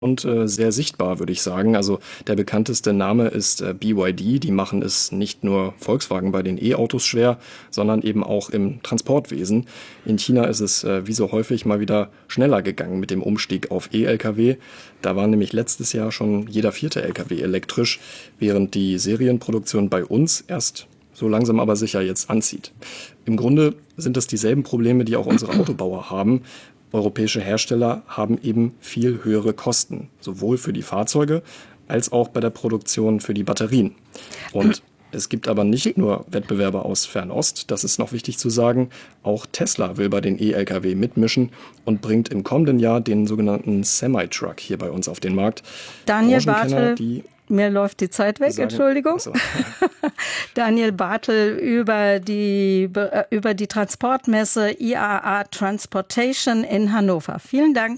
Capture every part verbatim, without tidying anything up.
und äh, sehr sichtbar, würde ich sagen. Also der bekannteste Name ist äh, B Y D. Die machen es nicht nur Volkswagen bei den E-Autos schwer, sondern eben auch im Transportwesen. In China ist es äh, wie so häufig mal wieder schneller gegangen mit dem Umstieg auf E-L K W. Da war nämlich letztes Jahr schon jeder vierte L K W elektrisch, während die Serienproduktion bei uns erst so langsam aber sicher jetzt anzieht. Im Grunde sind es dieselben Probleme, die auch unsere Autobauer haben. Europäische Hersteller haben eben viel höhere Kosten, sowohl für die Fahrzeuge als auch bei der Produktion für die Batterien. Und es gibt aber nicht nur Wettbewerber aus Fernost, das ist noch wichtig zu sagen, auch Tesla will bei den E-L K W mitmischen und bringt im kommenden Jahr den sogenannten Semi-Truck hier bei uns auf den Markt. Daniel Bartel, die mir läuft die Zeit weg, sagen, Entschuldigung. Also. Daniel Bartel über die, über die Transportmesse I A A Transportation in Hannover. Vielen Dank.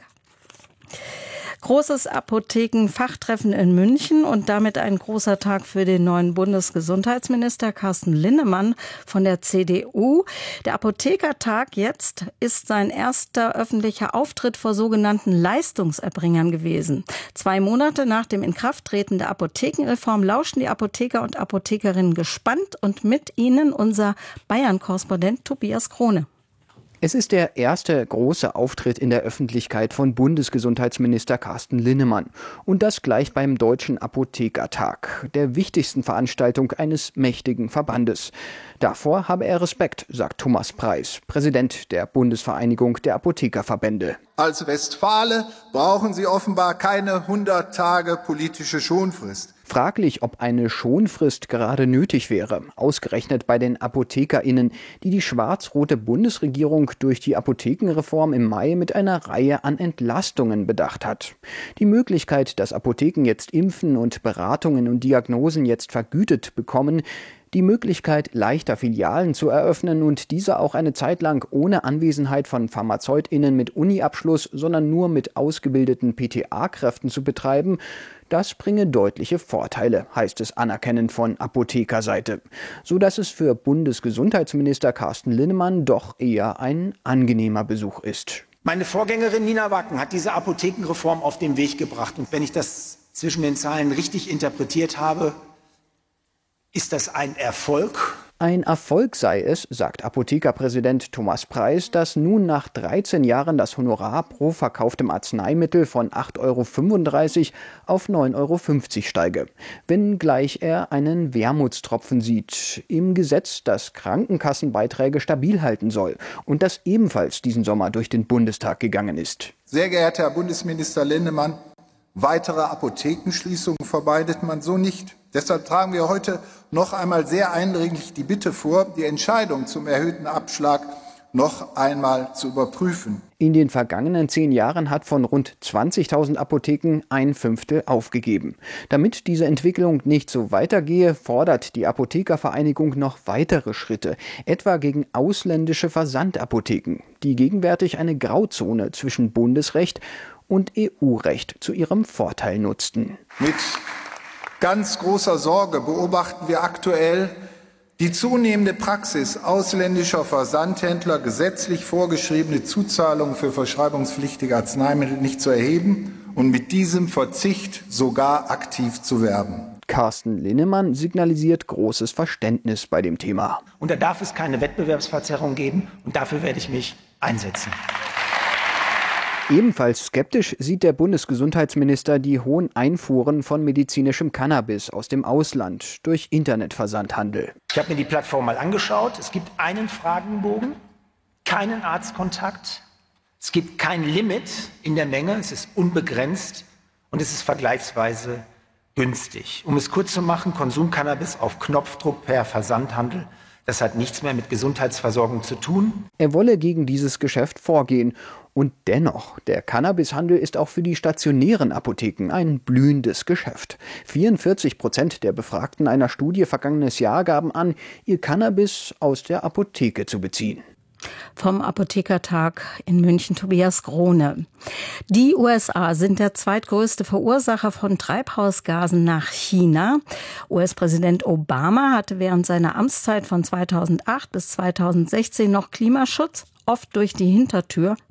Großes Apothekenfachtreffen in München und damit ein großer Tag für den neuen Bundesgesundheitsminister Carsten Linnemann von der C D U. Der Apothekertag jetzt ist sein erster öffentlicher Auftritt vor sogenannten Leistungserbringern gewesen. Zwei Monate nach dem Inkrafttreten der Apothekenreform lauschen die Apotheker und Apothekerinnen gespannt und mit ihnen unser Bayern-Korrespondent Tobias Krone. Es ist der erste große Auftritt in der Öffentlichkeit von Bundesgesundheitsminister Carsten Linnemann. Und das gleich beim Deutschen Apothekertag, der wichtigsten Veranstaltung eines mächtigen Verbandes. Davor habe er Respekt, sagt Thomas Preis, Präsident der Bundesvereinigung der Apothekerverbände. Als Westfale brauchen Sie offenbar keine hundert Tage politische Schonfrist. Fraglich, ob eine Schonfrist gerade nötig wäre, ausgerechnet bei den ApothekerInnen, die die schwarz-rote Bundesregierung durch die Apothekenreform im Mai mit einer Reihe an Entlastungen bedacht hat. Die Möglichkeit, dass Apotheken jetzt impfen und Beratungen und Diagnosen jetzt vergütet bekommen, die Möglichkeit, leichter Filialen zu eröffnen und diese auch eine Zeit lang ohne Anwesenheit von PharmazeutInnen mit Uni-Abschluss, sondern nur mit ausgebildeten P T A-Kräften zu betreiben, das bringe deutliche Vorteile, heißt es anerkennend von Apothekerseite. So dass es für Bundesgesundheitsminister Carsten Linnemann doch eher ein angenehmer Besuch ist. Meine Vorgängerin Nina Wacken hat diese Apothekenreform auf den Weg gebracht. Und wenn ich das zwischen den Zeilen richtig interpretiert habe, ist das ein Erfolg? Ein Erfolg sei es, sagt Apothekerpräsident Thomas Preis, dass nun nach dreizehn Jahren das Honorar pro verkauftem Arzneimittel von acht Euro fünfunddreißig auf neun Euro fünfzig steige. Wenngleich er einen Wermutstropfen sieht im Gesetz, das Krankenkassenbeiträge stabil halten soll und das ebenfalls diesen Sommer durch den Bundestag gegangen ist. Sehr geehrter Herr Bundesminister Linnemann, weitere Apothekenschließungen vermeidet man so nicht. Deshalb tragen wir heute noch einmal sehr eindringlich die Bitte vor, die Entscheidung zum erhöhten Abschlag noch einmal zu überprüfen. In den vergangenen zehn Jahren hat von rund zwanzigtausend Apotheken ein Fünftel aufgegeben. Damit diese Entwicklung nicht so weitergehe, fordert die Apothekervereinigung noch weitere Schritte, etwa gegen ausländische Versandapotheken, die gegenwärtig eine Grauzone zwischen Bundesrecht und E U-Recht zu ihrem Vorteil nutzten. Mit ganz großer Sorge beobachten wir aktuell die zunehmende Praxis ausländischer Versandhändler, gesetzlich vorgeschriebene Zuzahlungen für verschreibungspflichtige Arzneimittel nicht zu erheben und mit diesem Verzicht sogar aktiv zu werben. Carsten Linnemann signalisiert großes Verständnis bei dem Thema. Und da darf es keine Wettbewerbsverzerrung geben und dafür werde ich mich einsetzen. Ebenfalls skeptisch sieht der Bundesgesundheitsminister die hohen Einfuhren von medizinischem Cannabis aus dem Ausland durch Internetversandhandel. Ich habe mir die Plattform mal angeschaut. Es gibt einen Fragebogen, keinen Arztkontakt, es gibt kein Limit in der Menge, es ist unbegrenzt und es ist vergleichsweise günstig. Um es kurz zu machen, Konsumcannabis auf Knopfdruck per Versandhandel, das hat nichts mehr mit Gesundheitsversorgung zu tun. Er wolle gegen dieses Geschäft vorgehen. Und dennoch, der Cannabishandel ist auch für die stationären Apotheken ein blühendes Geschäft. vierundvierzig Prozent der Befragten einer Studie vergangenes Jahr gaben an, ihr Cannabis aus der Apotheke zu beziehen. Vom Apothekertag in München, Tobias Krone. Die U S A sind der zweitgrößte Verursacher von Treibhausgasen nach China. U S-Präsident Obama hatte während seiner Amtszeit von zweitausendacht bis zweitausendsechzehn noch Klimaschutz, oft durch die Hintertür,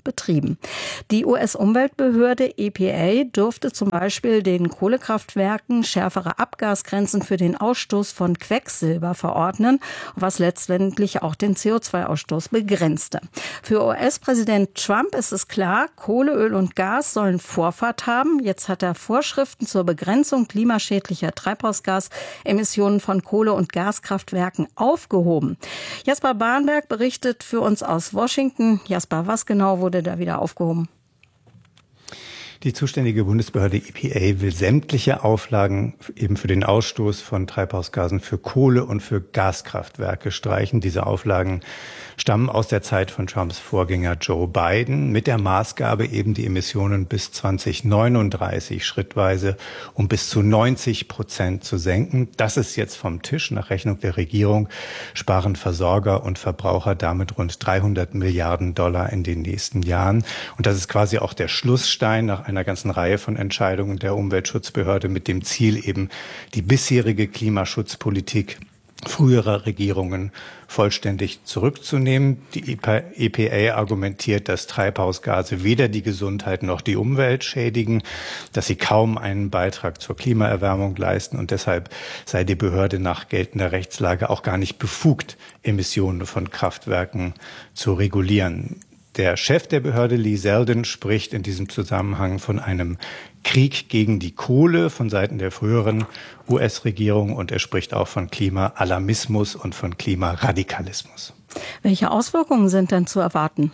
betrieben. Die U S-Umweltbehörde E P A dürfte zum Beispiel den Kohlekraftwerken schärfere Abgasgrenzen für den Ausstoß von Quecksilber verordnen, was letztendlich auch den C O zwei Ausstoß begrenzte. Für U S-Präsident Trump ist es klar, Kohle, Öl und Gas sollen Vorfahrt haben. Jetzt hat er Vorschriften zur Begrenzung klimaschädlicher Treibhausgasemissionen von Kohle- und Gaskraftwerken aufgehoben. Jasper Barnberg berichtet für uns aus Washington. Jasper, was genau wurde da wieder aufgehoben? Die zuständige Bundesbehörde E P A will sämtliche Auflagen eben für den Ausstoß von Treibhausgasen für Kohle- und für Gaskraftwerke streichen. Diese Auflagen stammen aus der Zeit von Trumps Vorgänger Joe Biden mit der Maßgabe, eben die Emissionen bis zwanzig neununddreißig schrittweise um bis zu neunzig Prozent zu senken. Das ist jetzt vom Tisch. Nach Rechnung der Regierung sparen Versorger und Verbraucher damit rund dreihundert Milliarden Dollar in den nächsten Jahren. Und das ist quasi auch der Schlussstein nach einer ganzen Reihe von Entscheidungen der Umweltschutzbehörde mit dem Ziel, eben die bisherige Klimaschutzpolitik früherer Regierungen vollständig zurückzunehmen. Die E P A argumentiert, dass Treibhausgase weder die Gesundheit noch die Umwelt schädigen, dass sie kaum einen Beitrag zur Klimaerwärmung leisten und deshalb sei die Behörde nach geltender Rechtslage auch gar nicht befugt, Emissionen von Kraftwerken zu regulieren. Der Chef der Behörde, Lee Zeldin, spricht in diesem Zusammenhang von einem Krieg gegen die Kohle von Seiten der früheren U S-Regierung und er spricht auch von Klimaalarmismus und von Klimaradikalismus. Welche Auswirkungen sind denn zu erwarten?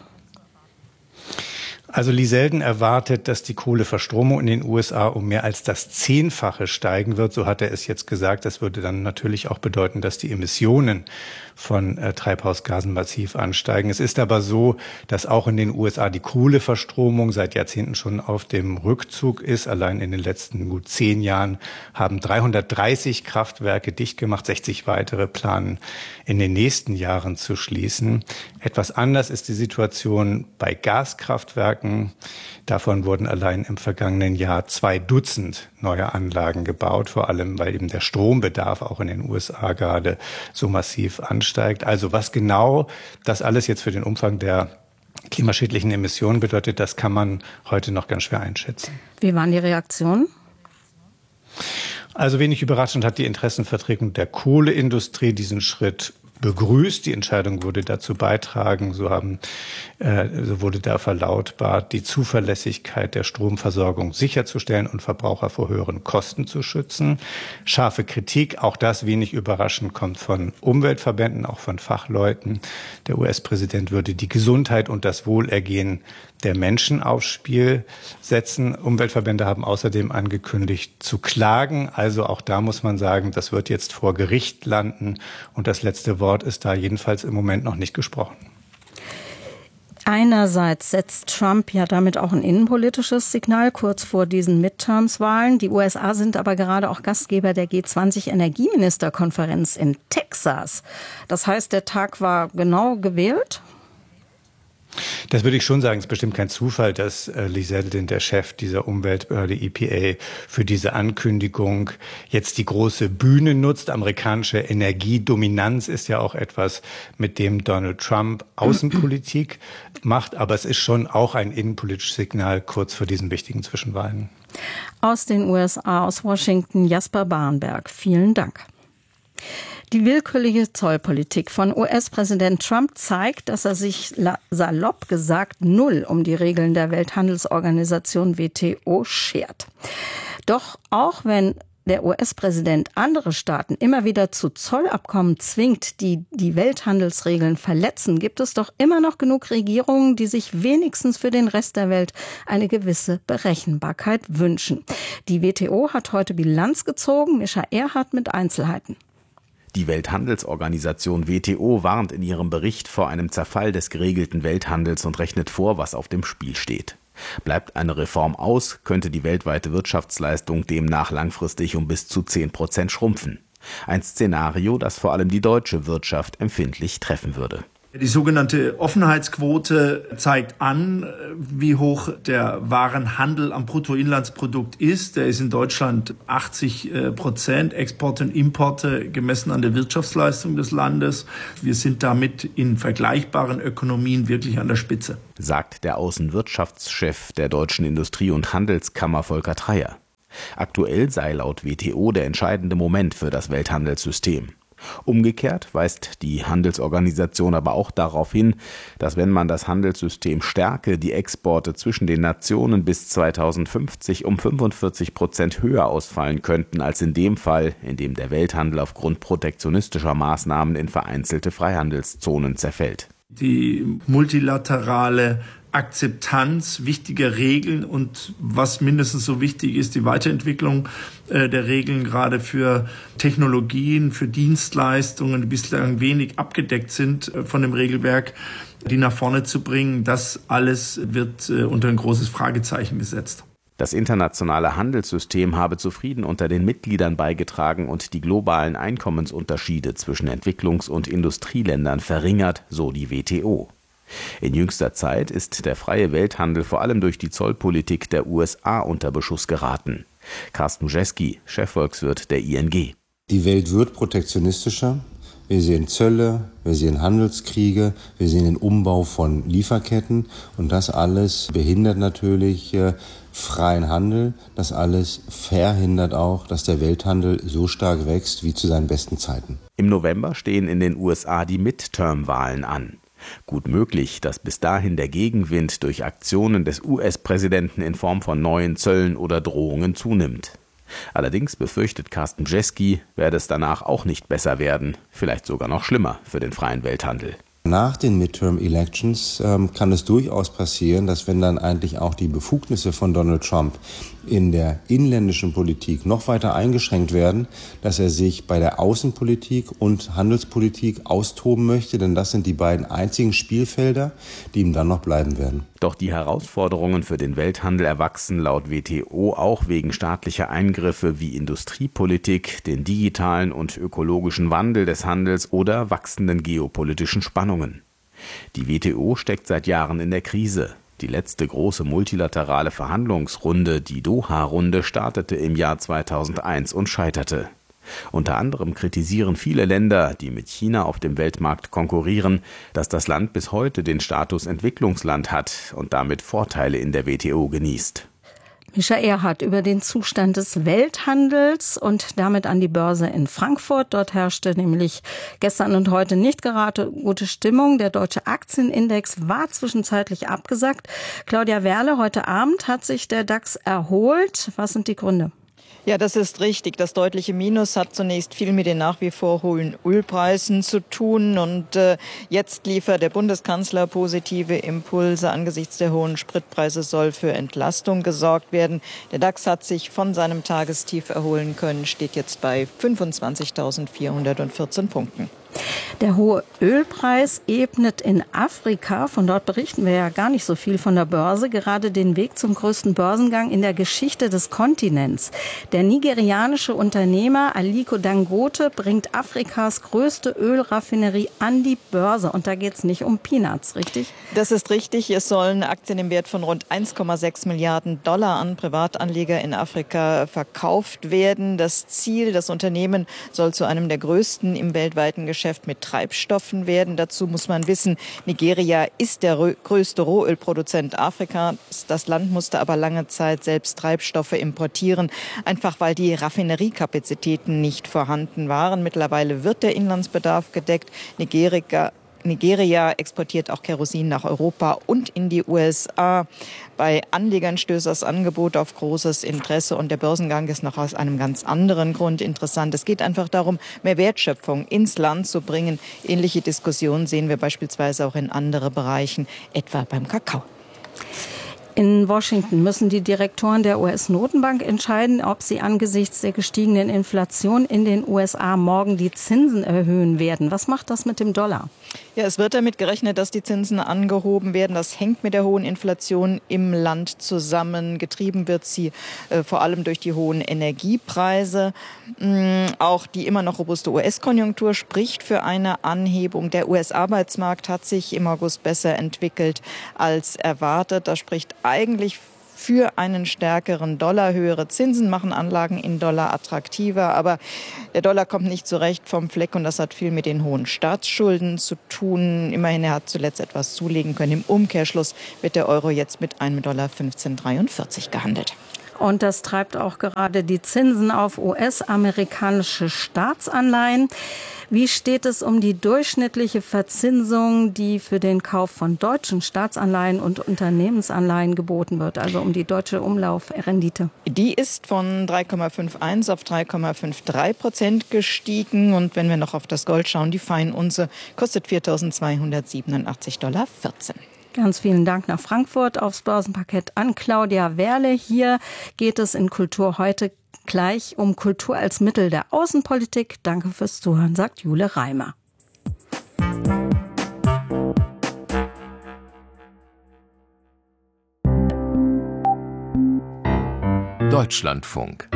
Also Lee Zeldin erwartet, dass die Kohleverstromung in den U S A um mehr als das Zehnfache steigen wird. So hat er es jetzt gesagt. Das würde dann natürlich auch bedeuten, dass die Emissionen von äh, Treibhausgasen massiv ansteigen. Es ist aber so, dass auch in den U S A die Kohleverstromung seit Jahrzehnten schon auf dem Rückzug ist. Allein in den letzten gut zehn Jahren haben dreihundertdreißig Kraftwerke dicht gemacht, sechzig weitere planen in den nächsten Jahren zu schließen. Etwas anders ist die Situation bei Gaskraftwerken. Davon wurden allein im vergangenen Jahr zwei Dutzend neue Anlagen gebaut, vor allem weil eben der Strombedarf auch in den U S A gerade so massiv ansteigt. Also was genau das alles jetzt für den Umfang der klimaschädlichen Emissionen bedeutet, das kann man heute noch ganz schwer einschätzen. Wie waren die Reaktionen? Also wenig überraschend hat die Interessenvertretung der Kohleindustrie diesen Schritt begrüßt. Die Entscheidung würde dazu beitragen, so haben, äh, so wurde da verlautbart, die Zuverlässigkeit der Stromversorgung sicherzustellen und Verbraucher vor höheren Kosten zu schützen. Scharfe Kritik, auch das wenig überraschend, kommt von Umweltverbänden, auch von Fachleuten. Der U S-Präsident würde die Gesundheit und das Wohlergehen der Menschen aufs Spiel setzen. Umweltverbände haben außerdem angekündigt zu klagen. Also auch da muss man sagen, das wird jetzt vor Gericht landen und das letzte Wort ist da jedenfalls im Moment noch nicht gesprochen. Einerseits setzt Trump ja damit auch ein innenpolitisches Signal kurz vor diesen Midterms-Wahlen. Die U S A sind aber gerade auch Gastgeber der G zwanzig Energieministerkonferenz in Texas. Das heißt, der Tag war genau gewählt? Das würde ich schon sagen. Es ist bestimmt kein Zufall, dass äh, Lee Zeldin, der Chef dieser Umweltbehörde E P A, für diese Ankündigung jetzt die große Bühne nutzt. Amerikanische Energiedominanz ist ja auch etwas, mit dem Donald Trump Außenpolitik macht. Aber es ist schon auch ein innenpolitisches Signal kurz vor diesen wichtigen Zwischenwahlen. Aus den U S A, aus Washington, Jasper Barnberg. Vielen Dank. Die willkürliche Zollpolitik von U S-Präsident Trump zeigt, dass er sich salopp gesagt null um die Regeln der Welthandelsorganisation W T O schert. Doch auch wenn der U S-Präsident andere Staaten immer wieder zu Zollabkommen zwingt, die die Welthandelsregeln verletzen, gibt es doch immer noch genug Regierungen, die sich wenigstens für den Rest der Welt eine gewisse Berechenbarkeit wünschen. Die W T O hat heute Bilanz gezogen. Mischa Erhardt mit Einzelheiten. Die Welthandelsorganisation W T O warnt in ihrem Bericht vor einem Zerfall des geregelten Welthandels und rechnet vor, was auf dem Spiel steht. Bleibt eine Reform aus, könnte die weltweite Wirtschaftsleistung demnach langfristig um bis zu zehn Prozent schrumpfen. Ein Szenario, das vor allem die deutsche Wirtschaft empfindlich treffen würde. Die sogenannte Offenheitsquote zeigt an, wie hoch der Warenhandel am Bruttoinlandsprodukt ist. Der ist in Deutschland achtzig Prozent, Exporte und Importe gemessen an der Wirtschaftsleistung des Landes. Wir sind damit in vergleichbaren Ökonomien wirklich an der Spitze, sagt der Außenwirtschaftschef der Deutschen Industrie- und Handelskammer Volker Treyer. Aktuell sei laut W T O der entscheidende Moment für das Welthandelssystem. Umgekehrt weist die Handelsorganisation aber auch darauf hin, dass wenn man das Handelssystem stärke, die Exporte zwischen den Nationen bis zweitausendfünfzig um fünfundvierzig Prozent höher ausfallen könnten als in dem Fall, in dem der Welthandel aufgrund protektionistischer Maßnahmen in vereinzelte Freihandelszonen zerfällt. Die multilaterale Akzeptanz wichtiger Regeln und was mindestens so wichtig ist, die Weiterentwicklung äh, der Regeln, gerade für Technologien, für Dienstleistungen, die bislang wenig abgedeckt sind äh, von dem Regelwerk, die nach vorne zu bringen. Das alles wird äh, unter ein großes Fragezeichen gesetzt. Das internationale Handelssystem habe zu Frieden unter den Mitgliedern beigetragen und die globalen Einkommensunterschiede zwischen Entwicklungs- und Industrieländern verringert, so die W T O. In jüngster Zeit ist der freie Welthandel vor allem durch die Zollpolitik der U S A unter Beschuss geraten. Carsten Brzeski, Chefvolkswirt der I N G. Die Welt wird protektionistischer. Wir sehen Zölle, wir sehen Handelskriege, wir sehen den Umbau von Lieferketten und das alles behindert natürlich äh, freien Handel. Das alles verhindert auch, dass der Welthandel so stark wächst wie zu seinen besten Zeiten. Im November stehen in den U S A die Midterm-Wahlen an. Gut möglich, dass bis dahin der Gegenwind durch Aktionen des U S-Präsidenten in Form von neuen Zöllen oder Drohungen zunimmt. Allerdings befürchtet Carsten Brzeski, werde es danach auch nicht besser werden, vielleicht sogar noch schlimmer für den freien Welthandel. Nach den Midterm-Elections ähm, kann es durchaus passieren, dass wenn dann eigentlich auch die Befugnisse von Donald Trump in der inländischen Politik noch weiter eingeschränkt werden, dass er sich bei der Außenpolitik und Handelspolitik austoben möchte, denn das sind die beiden einzigen Spielfelder, die ihm dann noch bleiben werden. Doch die Herausforderungen für den Welthandel erwachsen laut W T O auch wegen staatlicher Eingriffe wie Industriepolitik, den digitalen und ökologischen Wandel des Handels oder wachsenden geopolitischen Spannungen. Die W T O steckt seit Jahren in der Krise. Die letzte große multilaterale Verhandlungsrunde, die Doha-Runde, startete im Jahr zweitausendeins und scheiterte. Unter anderem kritisieren viele Länder, die mit China auf dem Weltmarkt konkurrieren, dass das Land bis heute den Status Entwicklungsland hat und damit Vorteile in der W T O genießt. Mischa Erhardt über den Zustand des Welthandels und damit an die Börse in Frankfurt. Dort herrschte nämlich gestern und heute nicht gerade gute Stimmung. Der deutsche Aktienindex war zwischenzeitlich abgesackt. Claudia Werle, heute Abend hat sich der DAX erholt. Was sind die Gründe? Ja, das ist richtig. Das deutliche Minus hat zunächst viel mit den nach wie vor hohen Ölpreisen zu tun. Und äh, jetzt liefert der Bundeskanzler positive Impulse. Angesichts der hohen Spritpreise soll für Entlastung gesorgt werden. Der DAX hat sich von seinem Tagestief erholen können, steht jetzt bei fünfundzwanzigtausendvierhundertvierzehn Punkten. Der hohe Ölpreis ebnet in Afrika, von dort berichten wir ja gar nicht so viel von der Börse, gerade den Weg zum größten Börsengang in der Geschichte des Kontinents. Der nigerianische Unternehmer Aliko Dangote bringt Afrikas größte Ölraffinerie an die Börse. Und da geht es nicht um Peanuts, richtig? Das ist richtig. Es sollen Aktien im Wert von rund eins Komma sechs Milliarden Dollar an Privatanleger in Afrika verkauft werden. Das Ziel, das Unternehmen soll zu einem der größten im weltweiten Geschäft mit Treibstoffen werden. Dazu muss man wissen, Nigeria ist der größte Rohölproduzent Afrikas. Das Land musste aber lange Zeit selbst Treibstoffe importieren, einfach weil die Raffineriekapazitäten nicht vorhanden waren. Mittlerweile wird der Inlandsbedarf gedeckt. Nigeria Nigeria exportiert auch Kerosin nach Europa und in die U S A. Bei Anlegern stößt das Angebot auf großes Interesse und der Börsengang ist noch aus einem ganz anderen Grund interessant. Es geht einfach darum, mehr Wertschöpfung ins Land zu bringen. Ähnliche Diskussionen sehen wir beispielsweise auch in anderen Bereichen, etwa beim Kakao. In Washington müssen die Direktoren der U S-Notenbank entscheiden, ob sie angesichts der gestiegenen Inflation in den U S A morgen die Zinsen erhöhen werden. Was macht das mit dem Dollar? Ja, es wird damit gerechnet, dass die Zinsen angehoben werden. Das hängt mit der hohen Inflation im Land zusammen. Getrieben wird sie äh, vor allem durch die hohen Energiepreise. Ähm, auch die immer noch robuste U S-Konjunktur spricht für eine Anhebung. Der U S-Arbeitsmarkt hat sich im August besser entwickelt als erwartet. Das spricht eigentlich für einen stärkeren Dollar. Höhere Zinsen machen Anlagen in Dollar attraktiver. Aber der Dollar kommt nicht zurecht vom Fleck und das hat viel mit den hohen Staatsschulden zu tun. Immerhin, er hat zuletzt etwas zulegen können. Im Umkehrschluss wird der Euro jetzt mit einem Dollar fünfzehn Komma dreiundvierzig gehandelt. Und das treibt auch gerade die Zinsen auf U S-amerikanische Staatsanleihen. Wie steht es um die durchschnittliche Verzinsung, die für den Kauf von deutschen Staatsanleihen und Unternehmensanleihen geboten wird, also um die deutsche Umlaufrendite? Die ist von drei Komma einundfünfzig auf drei Komma dreiundfünfzig Prozent gestiegen. Und wenn wir noch auf das Gold schauen, die Feinunze kostet viertausendzweihundertsiebenundachtzig Komma vierzehn Dollar. Ganz vielen Dank nach Frankfurt aufs Börsenparkett an Claudia Werle. Hier geht es in Kultur heute gleich um Kultur als Mittel der Außenpolitik. Danke fürs Zuhören, sagt Jule Reimer. Deutschlandfunk.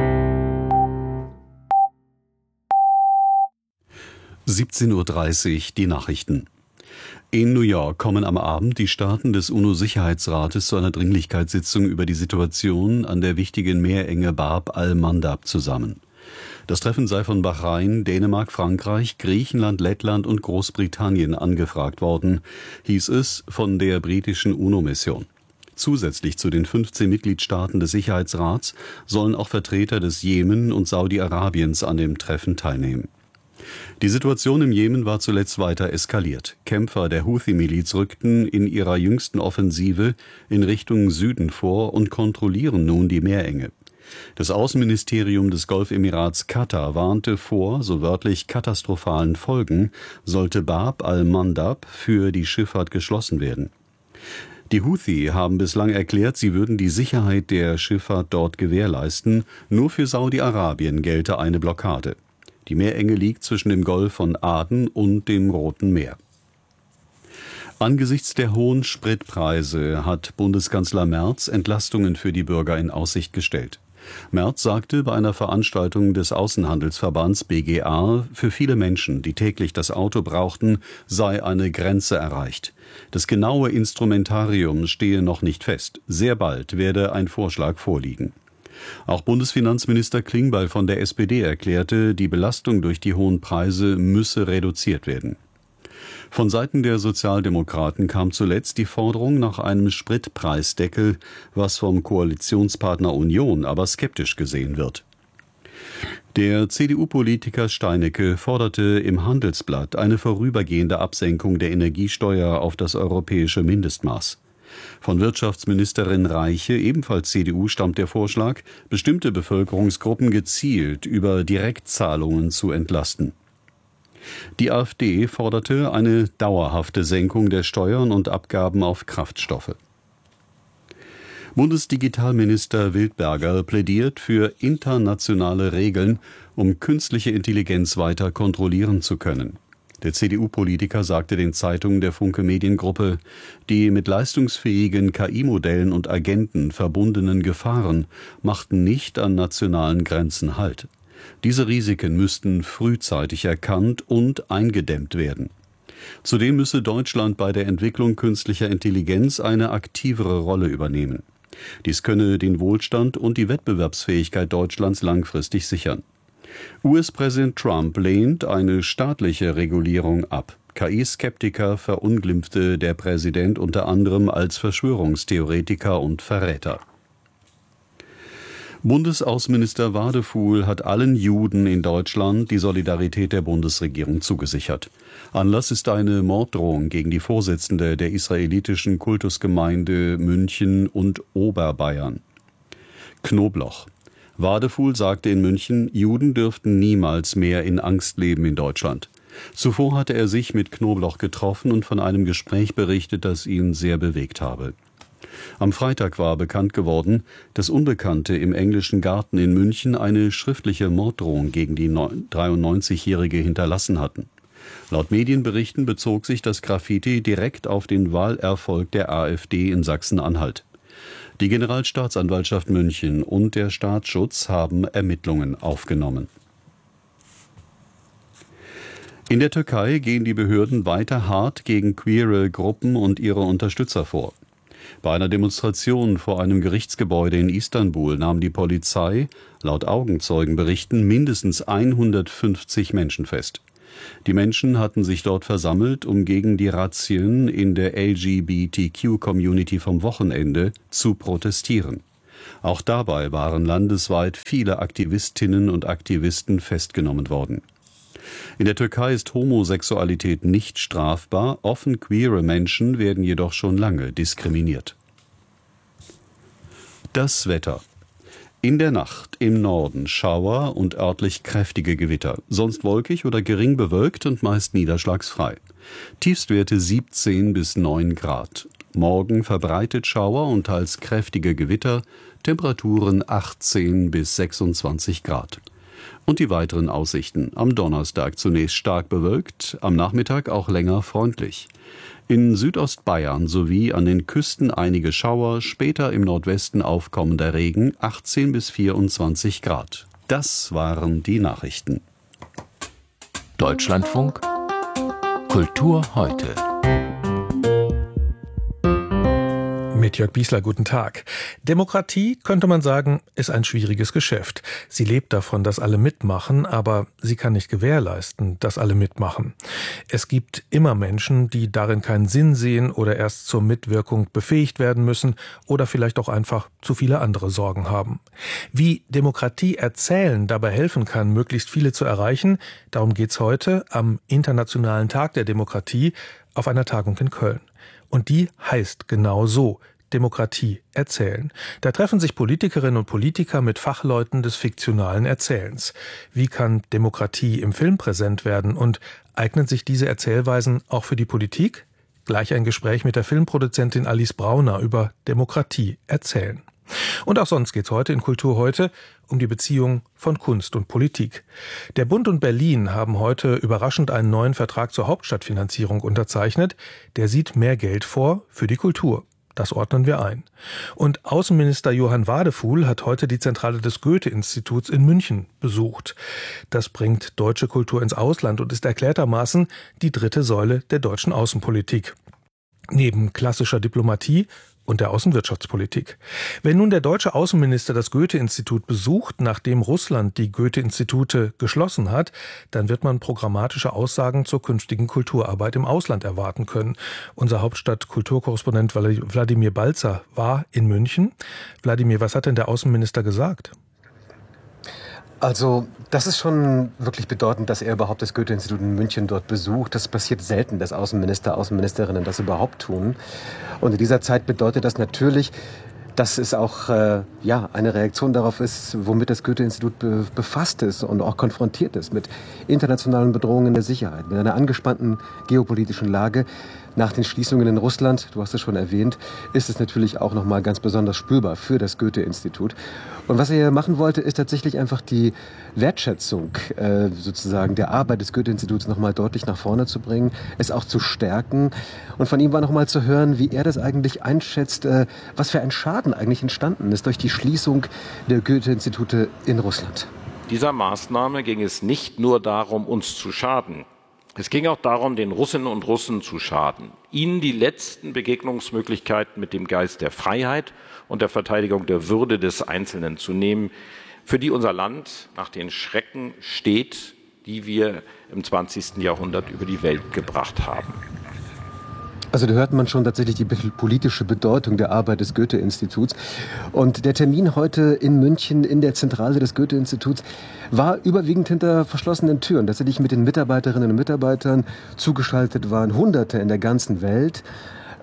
siebzehn Uhr dreißig, die Nachrichten. In New York kommen am Abend die Staaten des UNO-Sicherheitsrates zu einer Dringlichkeitssitzung über die Situation an der wichtigen Meerenge Bab al-Mandab zusammen. Das Treffen sei von Bahrain, Dänemark, Frankreich, Griechenland, Lettland und Großbritannien angefragt worden, hieß es von der britischen UNO-Mission. Zusätzlich zu den fünfzehn Mitgliedstaaten des Sicherheitsrats sollen auch Vertreter des Jemen und Saudi-Arabiens an dem Treffen teilnehmen. Die Situation im Jemen war zuletzt weiter eskaliert. Kämpfer der Houthi-Miliz rückten in ihrer jüngsten Offensive in Richtung Süden vor und kontrollieren nun die Meerenge. Das Außenministerium des Golfemirats Katar warnte vor, so wörtlich katastrophalen Folgen, sollte Bab al-Mandab für die Schifffahrt geschlossen werden. Die Houthi haben bislang erklärt, sie würden die Sicherheit der Schifffahrt dort gewährleisten. Nur für Saudi-Arabien gelte eine Blockade. Die Meerenge liegt zwischen dem Golf von Aden und dem Roten Meer. Angesichts der hohen Spritpreise hat Bundeskanzler Merz Entlastungen für die Bürger in Aussicht gestellt. Merz sagte bei einer Veranstaltung des Außenhandelsverbands B G A, für viele Menschen, die täglich das Auto brauchten, sei eine Grenze erreicht. Das genaue Instrumentarium stehe noch nicht fest. Sehr bald werde ein Vorschlag vorliegen. Auch Bundesfinanzminister Klingbeil von der S P D erklärte, die Belastung durch die hohen Preise müsse reduziert werden. Von Seiten der Sozialdemokraten kam zuletzt die Forderung nach einem Spritpreisdeckel, was vom Koalitionspartner Union aber skeptisch gesehen wird. Der C D U-Politiker Steinecke forderte im Handelsblatt eine vorübergehende Absenkung der Energiesteuer auf das europäische Mindestmaß. Von Wirtschaftsministerin Reiche, ebenfalls C D U, stammt der Vorschlag, bestimmte Bevölkerungsgruppen gezielt über Direktzahlungen zu entlasten. Die AfD forderte eine dauerhafte Senkung der Steuern und Abgaben auf Kraftstoffe. Bundesdigitalminister Wildberger plädiert für internationale Regeln, um künstliche Intelligenz weiter kontrollieren zu können. Der C D U-Politiker sagte den Zeitungen der Funke Mediengruppe, die mit leistungsfähigen K I-Modellen und Agenten verbundenen Gefahren machten nicht an nationalen Grenzen Halt. Diese Risiken müssten frühzeitig erkannt und eingedämmt werden. Zudem müsse Deutschland bei der Entwicklung künstlicher Intelligenz eine aktivere Rolle übernehmen. Dies könne den Wohlstand und die Wettbewerbsfähigkeit Deutschlands langfristig sichern. U S-Präsident Trump lehnt eine staatliche Regulierung ab. K I-Skeptiker verunglimpfte der Präsident unter anderem als Verschwörungstheoretiker und Verräter. Bundesaußenminister Wadefuhl hat allen Juden in Deutschland die Solidarität der Bundesregierung zugesichert. Anlass ist eine Morddrohung gegen die Vorsitzende der israelitischen Kultusgemeinde München und Oberbayern. Knobloch. Wadefuhl sagte in München, Juden dürften niemals mehr in Angst leben in Deutschland. Zuvor hatte er sich mit Knobloch getroffen und von einem Gespräch berichtet, das ihn sehr bewegt habe. Am Freitag war bekannt geworden, dass Unbekannte im Englischen Garten in München eine schriftliche Morddrohung gegen die dreiundneunzigjährige hinterlassen hatten. Laut Medienberichten bezog sich das Graffiti direkt auf den Wahlerfolg der AfD in Sachsen-Anhalt. Die Generalstaatsanwaltschaft München und der Staatsschutz haben Ermittlungen aufgenommen. In der Türkei gehen die Behörden weiter hart gegen queere Gruppen und ihre Unterstützer vor. Bei einer Demonstration vor einem Gerichtsgebäude in Istanbul nahm die Polizei, laut Augenzeugenberichten, mindestens hundertfünfzig Menschen fest. Die Menschen hatten sich dort versammelt, um gegen die Razzien in der L G B T Q-Community vom Wochenende zu protestieren. Auch dabei waren landesweit viele Aktivistinnen und Aktivisten festgenommen worden. In der Türkei ist Homosexualität nicht strafbar, offen queere Menschen werden jedoch schon lange diskriminiert. Das Wetter. In der Nacht im Norden Schauer und örtlich kräftige Gewitter, sonst wolkig oder gering bewölkt und meist niederschlagsfrei. Tiefstwerte siebzehn bis neun Grad. Morgen verbreitet Schauer und teils kräftige Gewitter, Temperaturen achtzehn bis sechsundzwanzig Grad. Und die weiteren Aussichten. Am Donnerstag zunächst stark bewölkt, am Nachmittag auch länger freundlich. In Südostbayern sowie an den Küsten einige Schauer, später im Nordwesten aufkommender Regen, achtzehn bis vierundzwanzig Grad. Das waren die Nachrichten. Deutschlandfunk Kultur heute. Mit Jörg Biesler, guten Tag. Demokratie, könnte man sagen, ist ein schwieriges Geschäft. Sie lebt davon, dass alle mitmachen, aber sie kann nicht gewährleisten, dass alle mitmachen. Es gibt immer Menschen, die darin keinen Sinn sehen oder erst zur Mitwirkung befähigt werden müssen oder vielleicht auch einfach zu viele andere Sorgen haben. Wie Demokratie erzählen dabei helfen kann, möglichst viele zu erreichen, darum geht's heute am Internationalen Tag der Demokratie auf einer Tagung in Köln. Und die heißt genau so: Demokratie erzählen. Da treffen sich Politikerinnen und Politiker mit Fachleuten des fiktionalen Erzählens. Wie kann Demokratie im Film präsent werden und eignen sich diese Erzählweisen auch für die Politik? Gleich ein Gespräch mit der Filmproduzentin Alice Brauner über Demokratie erzählen. Und auch sonst geht's heute in Kultur heute um die Beziehung von Kunst und Politik. Der Bund und Berlin haben heute überraschend einen neuen Vertrag zur Hauptstadtfinanzierung unterzeichnet. Der sieht mehr Geld vor für die Kultur. Das ordnen wir ein. Und Außenminister Johann Wadefuhl hat heute die Zentrale des Goethe-Instituts in München besucht. Das bringt deutsche Kultur ins Ausland und ist erklärtermaßen die dritte Säule der deutschen Außenpolitik. Neben klassischer Diplomatie und der Außenwirtschaftspolitik. Wenn nun der deutsche Außenminister das Goethe-Institut besucht, nachdem Russland die Goethe-Institute geschlossen hat, dann wird man programmatische Aussagen zur künftigen Kulturarbeit im Ausland erwarten können. Unser Hauptstadt-Kulturkorrespondent Wladimir Balzer war in München. Wladimir, was hat denn der Außenminister gesagt? Also das ist schon wirklich bedeutend, dass er überhaupt das Goethe-Institut in München dort besucht. Das passiert selten, dass Außenminister, Außenministerinnen das überhaupt tun. Und in dieser Zeit bedeutet das natürlich, dass es auch äh, ja, eine Reaktion darauf ist, womit das Goethe-Institut be- befasst ist und auch konfrontiert ist mit internationalen Bedrohungen der Sicherheit, mit einer angespannten geopolitischen Lage. Nach den Schließungen in Russland, du hast es schon erwähnt, ist es natürlich auch nochmal ganz besonders spürbar für das Goethe-Institut. Und was er hier machen wollte, ist tatsächlich einfach die Wertschätzung äh, sozusagen der Arbeit des Goethe-Instituts nochmal deutlich nach vorne zu bringen, es auch zu stärken. Und von ihm war nochmal zu hören, wie er das eigentlich einschätzt, äh, was für ein Schaden eigentlich entstanden ist durch die Schließung der Goethe-Institute in Russland. Dieser Maßnahme ging es nicht nur darum, uns zu schaden. Es ging auch darum, den Russinnen und Russen zu schaden, ihnen die letzten Begegnungsmöglichkeiten mit dem Geist der Freiheit und der Verteidigung der Würde des Einzelnen zu nehmen, für die unser Land nach den Schrecken steht, die wir im zwanzigsten Jahrhundert über die Welt gebracht haben. Also da hört man schon tatsächlich die politische Bedeutung der Arbeit des Goethe-Instituts. Und der Termin heute in München in der Zentrale des Goethe-Instituts war überwiegend hinter verschlossenen Türen. Tatsächlich mit den Mitarbeiterinnen und Mitarbeitern zugeschaltet waren Hunderte in der ganzen Welt.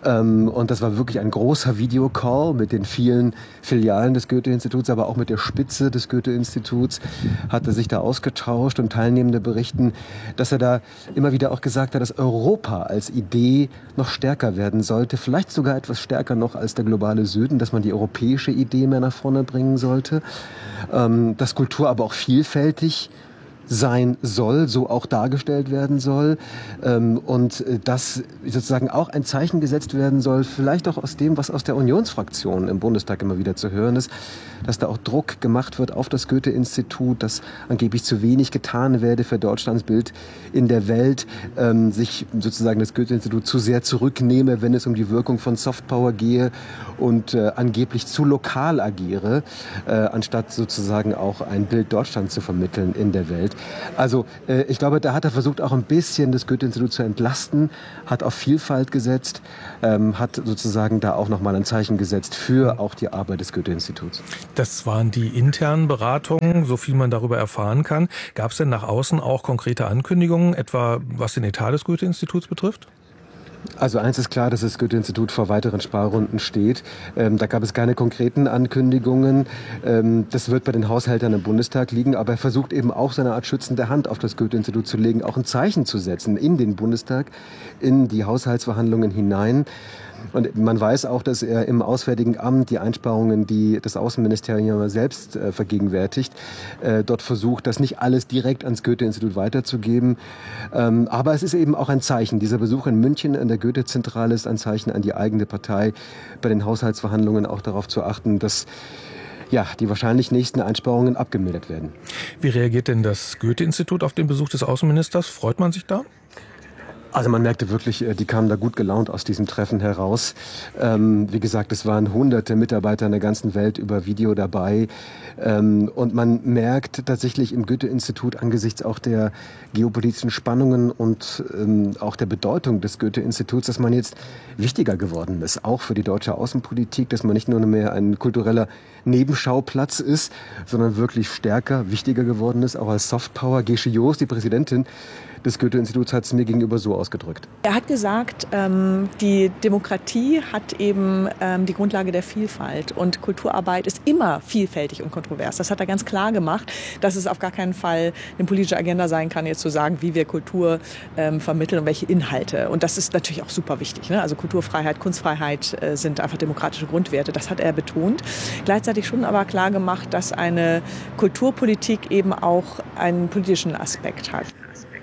Ähm, und das war wirklich ein großer Videocall mit den vielen Filialen des Goethe-Instituts, aber auch mit der Spitze des Goethe-Instituts hat er sich da ausgetauscht und Teilnehmende berichten, dass er da immer wieder auch gesagt hat, dass Europa als Idee noch stärker werden sollte, vielleicht sogar etwas stärker noch als der globale Süden, dass man die europäische Idee mehr nach vorne bringen sollte, ähm, dass Kultur aber auch vielfältig sein soll, so auch dargestellt werden soll, ähm, und dass sozusagen auch ein Zeichen gesetzt werden soll, vielleicht auch aus dem, was aus der Unionsfraktion im Bundestag immer wieder zu hören ist, dass da auch Druck gemacht wird auf das Goethe-Institut, dass angeblich zu wenig getan werde für Deutschlands Bild in der Welt, ähm, sich sozusagen das Goethe-Institut zu sehr zurücknehme, wenn es um die Wirkung von Softpower gehe und äh, angeblich zu lokal agiere, äh, anstatt sozusagen auch ein Bild Deutschlands zu vermitteln in der Welt. Also äh, ich glaube, da hat er versucht, auch ein bisschen das Goethe-Institut zu entlasten, hat auf Vielfalt gesetzt, ähm, hat sozusagen da auch nochmal ein Zeichen gesetzt für auch die Arbeit des Goethe-Instituts. Das waren die internen Beratungen, so viel man darüber erfahren kann. Gab es denn nach außen auch konkrete Ankündigungen, etwa was den Etat des Goethe-Instituts betrifft? Also eins ist klar, dass das Goethe-Institut vor weiteren Sparrunden steht. Ähm, da gab es keine konkreten Ankündigungen. Ähm, das wird bei den Haushältern im Bundestag liegen. Aber er versucht eben auch seine Art schützende Hand auf das Goethe-Institut zu legen, auch ein Zeichen zu setzen in den Bundestag, in die Haushaltsverhandlungen hinein. Und man weiß auch, dass er im Auswärtigen Amt die Einsparungen, die das Außenministerium selbst äh, vergegenwärtigt, äh, dort versucht, das nicht alles direkt ans Goethe-Institut weiterzugeben. Ähm, aber es ist eben auch ein Zeichen. Dieser Besuch in München an der Goethe-Zentrale ist ein Zeichen an die eigene Partei, bei den Haushaltsverhandlungen auch darauf zu achten, dass ja, die wahrscheinlich nächsten Einsparungen abgemildert werden. Wie reagiert denn das Goethe-Institut auf den Besuch des Außenministers? Freut man sich da? Also man merkte wirklich, die kamen da gut gelaunt aus diesem Treffen heraus. Ähm, wie gesagt, es waren hunderte Mitarbeiter in der ganzen Welt über Video dabei. Ähm, und man merkt tatsächlich im Goethe-Institut angesichts auch der geopolitischen Spannungen und ähm, auch der Bedeutung des Goethe-Instituts, dass man jetzt wichtiger geworden ist, auch für die deutsche Außenpolitik, dass man nicht nur mehr ein kultureller Nebenschauplatz ist, sondern wirklich stärker, wichtiger geworden ist, auch als Softpower. Gesche Joos, die Präsidentin des Goethe-Instituts, hat es mir gegenüber so ausgedrückt. Er hat gesagt, ähm, die Demokratie hat eben ähm, die Grundlage der Vielfalt und Kulturarbeit ist immer vielfältig und kontrovers. Das hat er ganz klar gemacht, dass es auf gar keinen Fall eine politische Agenda sein kann, jetzt zu sagen, wie wir Kultur ähm, vermitteln und welche Inhalte. Und das ist natürlich auch super wichtig, ne? Also Kulturfreiheit, Kunstfreiheit äh, sind einfach demokratische Grundwerte. Das hat er betont. Gleichzeitig schon aber klar gemacht, dass eine Kulturpolitik eben auch einen politischen Aspekt hat.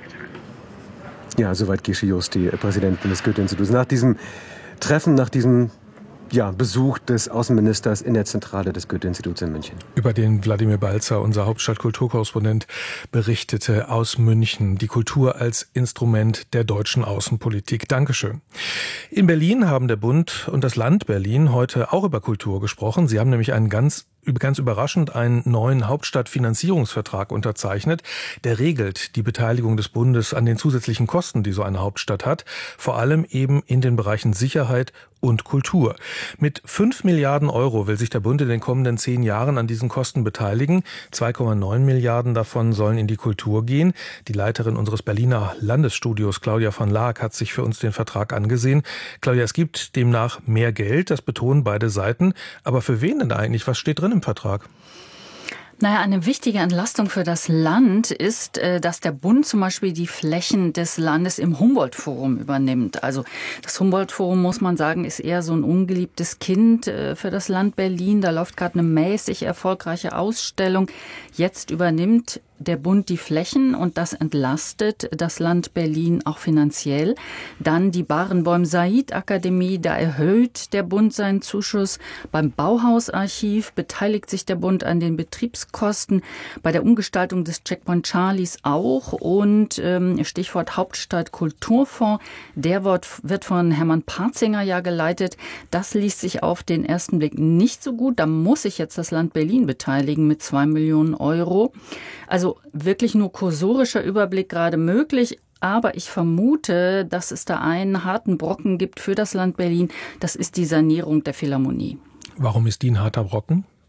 Ja, soweit Gesche Joos, die Präsidentin des Goethe-Instituts. Nach diesem Treffen, nach diesem ja, Besuch des Außenministers in der Zentrale des Goethe-Instituts in München. Über den Wladimir Balzer, unser Hauptstadtkulturkorrespondent, berichtete aus München. Die Kultur als Instrument der deutschen Außenpolitik. Dankeschön. In Berlin haben der Bund und das Land Berlin heute auch über Kultur gesprochen. Sie haben nämlich einen ganz ganz überraschend einen neuen Hauptstadtfinanzierungsvertrag unterzeichnet. Der regelt die Beteiligung des Bundes an den zusätzlichen Kosten, die so eine Hauptstadt hat, vor allem eben in den Bereichen Sicherheit und Kultur. Mit fünf Milliarden Euro will sich der Bund in den kommenden zehn Jahren an diesen Kosten beteiligen. zwei Komma neun Milliarden davon sollen in die Kultur gehen. Die Leiterin unseres Berliner Landesstudios, Claudia von Laak, hat sich für uns den Vertrag angesehen. Claudia, es gibt demnach mehr Geld, das betonen beide Seiten. Aber für wen denn eigentlich? Was steht drin im Vertrag? Naja, eine wichtige Entlastung für das Land ist, dass der Bund zum Beispiel die Flächen des Landes im Humboldt-Forum übernimmt. Also das Humboldt-Forum, muss man sagen, ist eher so ein ungeliebtes Kind für das Land Berlin. Da läuft gerade eine mäßig erfolgreiche Ausstellung. Jetzt übernimmt der Bund die Flächen und das entlastet das Land Berlin auch finanziell. Dann die Barenboim-Said-Akademie, da erhöht der Bund seinen Zuschuss. Beim Bauhausarchiv beteiligt sich der Bund an den Betriebskosten. Bei der Umgestaltung des Checkpoint Charlies auch. Und ähm, Stichwort Hauptstadt Kulturfonds, der wird von Hermann Parzinger ja geleitet. Das liest sich auf den ersten Blick nicht so gut. Da muss sich jetzt das Land Berlin beteiligen mit zwei Millionen Euro. Also wirklich nur kursorischer Überblick gerade möglich. Aber ich vermute, dass es da einen harten Brocken gibt für das Land Berlin. Das ist die Sanierung der Philharmonie. Warum ist die ein harter Brocken?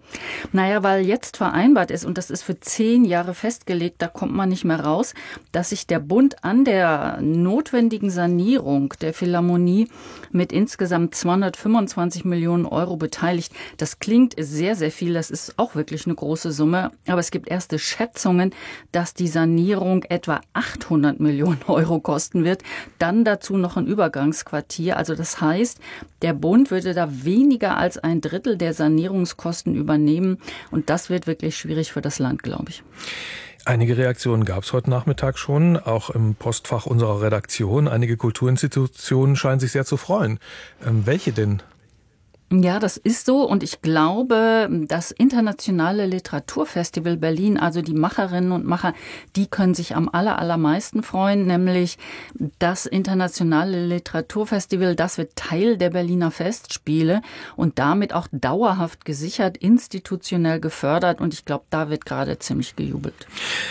Naja, weil jetzt vereinbart ist, und das ist für zehn Jahre festgelegt, da kommt man nicht mehr raus, dass sich der Bund an der notwendigen Sanierung der Philharmonie mit insgesamt zweihundertfünfundzwanzig Millionen Euro beteiligt. Das klingt sehr, sehr viel, das ist auch wirklich eine große Summe, aber es gibt erste Schätzungen, dass die Sanierung etwa achthundert Millionen Euro kosten wird. Dann dazu noch ein Übergangsquartier, also das heißt, der Bund würde da weniger als ein Drittel der Sanierungskosten übernehmen. Und das wird wirklich schwierig für das Land, glaube ich. Einige Reaktionen gab es heute Nachmittag schon, auch im Postfach unserer Redaktion. Einige Kulturinstitutionen scheinen sich sehr zu freuen. Ähm, welche denn? Ja, das ist so und ich glaube, das Internationale Literaturfestival Berlin, also die Macherinnen und Macher, die können sich am aller, allermeisten freuen, nämlich das Internationale Literaturfestival, das wird Teil der Berliner Festspiele und damit auch dauerhaft gesichert, institutionell gefördert und ich glaube, da wird gerade ziemlich gejubelt.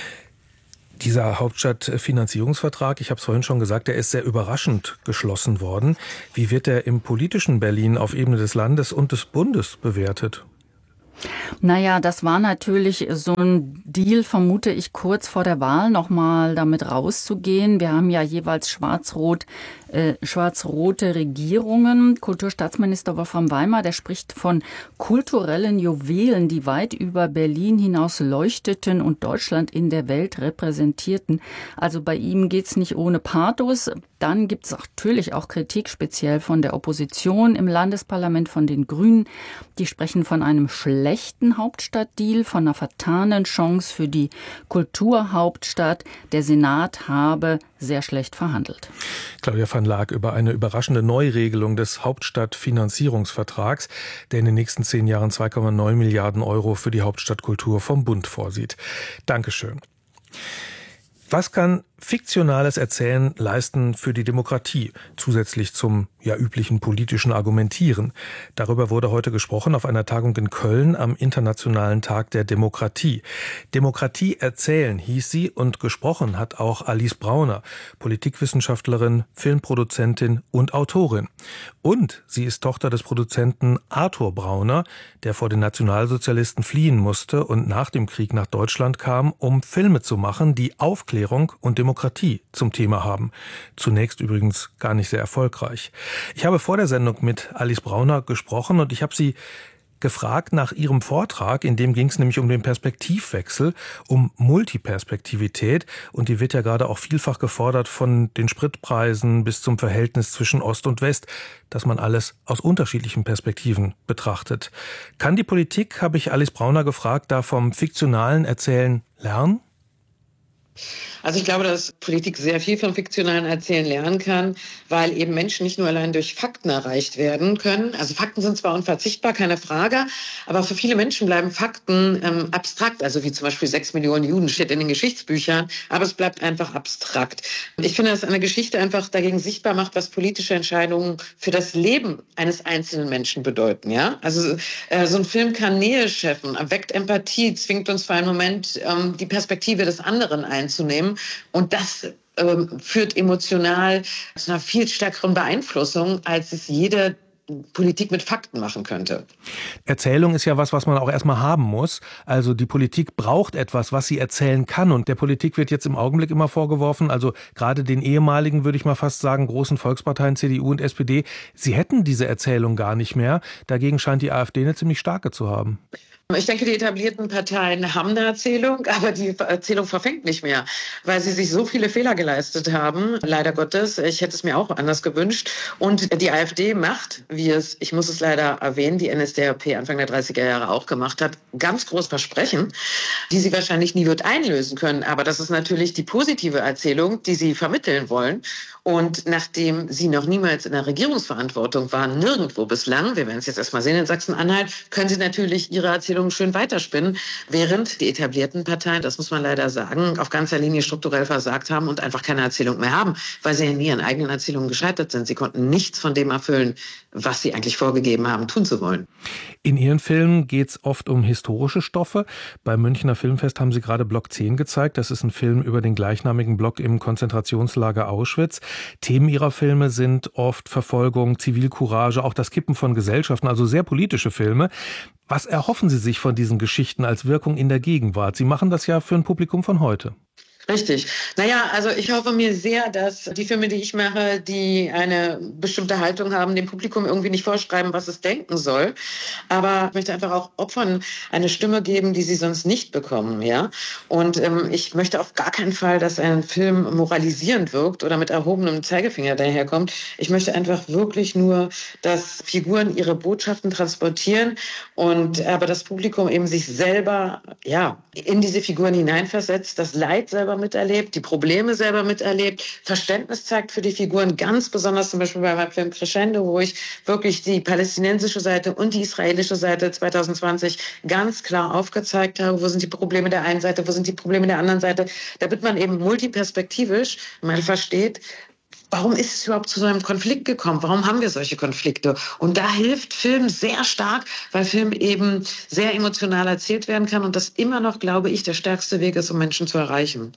Dieser Hauptstadtfinanzierungsvertrag, ich habe es vorhin schon gesagt, der ist sehr überraschend geschlossen worden. Wie wird der im politischen Berlin auf Ebene des Landes und des Bundes bewertet? Naja, das war natürlich so ein Deal, vermute ich, kurz vor der Wahl nochmal damit rauszugehen. Wir haben ja jeweils schwarz-rot, äh, schwarz-rote Regierungen. Kulturstaatsminister Wolfram Weimer, der spricht von kulturellen Juwelen, die weit über Berlin hinaus leuchteten und Deutschland in der Welt repräsentierten. Also bei ihm geht's nicht ohne Pathos. Dann gibt's natürlich auch Kritik, speziell von der Opposition im Landesparlament, von den Grünen. Die sprechen von einem schlechten Hauptstadtdeal, von einer vertanen Chance für die Kulturhauptstadt. Der Senat habe sehr schlecht verhandelt. Claudia van Laak über eine überraschende Neuregelung des Hauptstadtfinanzierungsvertrags, der in den nächsten zehn Jahren zwei Komma neun Milliarden Euro für die Hauptstadtkultur vom Bund vorsieht. Dankeschön. Was kann fiktionales Erzählen leisten für die Demokratie, zusätzlich zum ja üblichen politischen Argumentieren? Darüber wurde heute gesprochen auf einer Tagung in Köln am Internationalen Tag der Demokratie. Demokratie erzählen hieß sie und gesprochen hat auch Alice Brauner, Politikwissenschaftlerin, Filmproduzentin und Autorin. Und sie ist Tochter des Produzenten Arthur Brauner, der vor den Nationalsozialisten fliehen musste und nach dem Krieg nach Deutschland kam, um Filme zu machen, die Aufklärung und Demokratie Demokratie zum Thema haben. Zunächst übrigens gar nicht sehr erfolgreich. Ich habe vor der Sendung mit Alice Brauner gesprochen und ich habe sie gefragt nach ihrem Vortrag, in dem ging es nämlich um den Perspektivwechsel, um Multiperspektivität und die wird ja gerade auch vielfach gefordert von den Spritpreisen bis zum Verhältnis zwischen Ost und West, dass man alles aus unterschiedlichen Perspektiven betrachtet. Kann die Politik, habe ich Alice Brauner gefragt, da vom fiktionalen Erzählen lernen? Also ich glaube, dass Politik sehr viel vom fiktionalen Erzählen lernen kann, weil eben Menschen nicht nur allein durch Fakten erreicht werden können. Also Fakten sind zwar unverzichtbar, keine Frage, aber für viele Menschen bleiben Fakten ähm, abstrakt. Also wie zum Beispiel sechs Millionen Juden steht in den Geschichtsbüchern, aber es bleibt einfach abstrakt. Ich finde, dass eine Geschichte einfach dagegen sichtbar macht, was politische Entscheidungen für das Leben eines einzelnen Menschen bedeuten. Ja, also äh, so ein Film kann Nähe schaffen, erweckt Empathie, zwingt uns für einen Moment ähm, die Perspektive des anderen einzunehmen. Und das ähm, führt emotional zu einer viel stärkeren Beeinflussung, als es jede Politik mit Fakten machen könnte. Erzählung ist ja was, was man auch erstmal haben muss. Also die Politik braucht etwas, was sie erzählen kann. Und der Politik wird jetzt im Augenblick immer vorgeworfen, also gerade den ehemaligen, würde ich mal fast sagen, großen Volksparteien C D U und S P D, sie hätten diese Erzählung gar nicht mehr. Dagegen scheint die AfD eine ziemlich starke zu haben. Ich denke, die etablierten Parteien haben eine Erzählung, aber die Erzählung verfängt nicht mehr, weil sie sich so viele Fehler geleistet haben, leider Gottes. Ich hätte es mir auch anders gewünscht. Und die AfD macht, wie es, ich muss es leider erwähnen, die N S D A P Anfang der dreißiger Jahre auch gemacht hat, ganz groß Versprechen, die sie wahrscheinlich nie wird einlösen können. Aber das ist natürlich die positive Erzählung, die sie vermitteln wollen. Und nachdem sie noch niemals in der Regierungsverantwortung waren, nirgendwo bislang, wir werden es jetzt erstmal sehen in Sachsen-Anhalt, können sie natürlich ihre Erzählung schön weiterspinnen, während die etablierten Parteien, das muss man leider sagen, auf ganzer Linie strukturell versagt haben und einfach keine Erzählung mehr haben, weil sie in ihren eigenen Erzählungen gescheitert sind. Sie konnten nichts von dem erfüllen, was sie eigentlich vorgegeben haben, tun zu wollen. In Ihren Filmen geht es oft um historische Stoffe. Beim Münchner Filmfest haben Sie gerade Block zehn gezeigt. Das ist ein Film über den gleichnamigen Block im Konzentrationslager Auschwitz. Themen ihrer Filme sind oft Verfolgung, Zivilcourage, auch das Kippen von Gesellschaften, also sehr politische Filme. Was erhoffen Sie sich von diesen Geschichten als Wirkung in der Gegenwart? Sie machen das ja für ein Publikum von heute. Richtig. Naja, also ich hoffe mir sehr, dass die Filme, die ich mache, die eine bestimmte Haltung haben, dem Publikum irgendwie nicht vorschreiben, was es denken soll. Aber ich möchte einfach auch Opfern eine Stimme geben, die sie sonst nicht bekommen. Ja? Und ähm, ich möchte auf gar keinen Fall, dass ein Film moralisierend wirkt oder mit erhobenem Zeigefinger daherkommt. Ich möchte einfach wirklich nur, dass Figuren ihre Botschaften transportieren und aber das Publikum eben sich selber ja in diese Figuren hineinversetzt, das Leid selber miterlebt, die Probleme selber miterlebt, Verständnis zeigt für die Figuren, ganz besonders zum Beispiel bei meinem Film Crescendo, wo ich wirklich die palästinensische Seite und die israelische Seite zwanzig zwanzig ganz klar aufgezeigt habe. Wo sind die Probleme der einen Seite, wo sind die Probleme der anderen Seite, damit man eben multiperspektivisch mal versteht, warum ist es überhaupt zu so einem Konflikt gekommen? Warum haben wir solche Konflikte? Und da hilft Film sehr stark, weil Film eben sehr emotional erzählt werden kann und das immer noch, glaube ich, der stärkste Weg ist, um Menschen zu erreichen.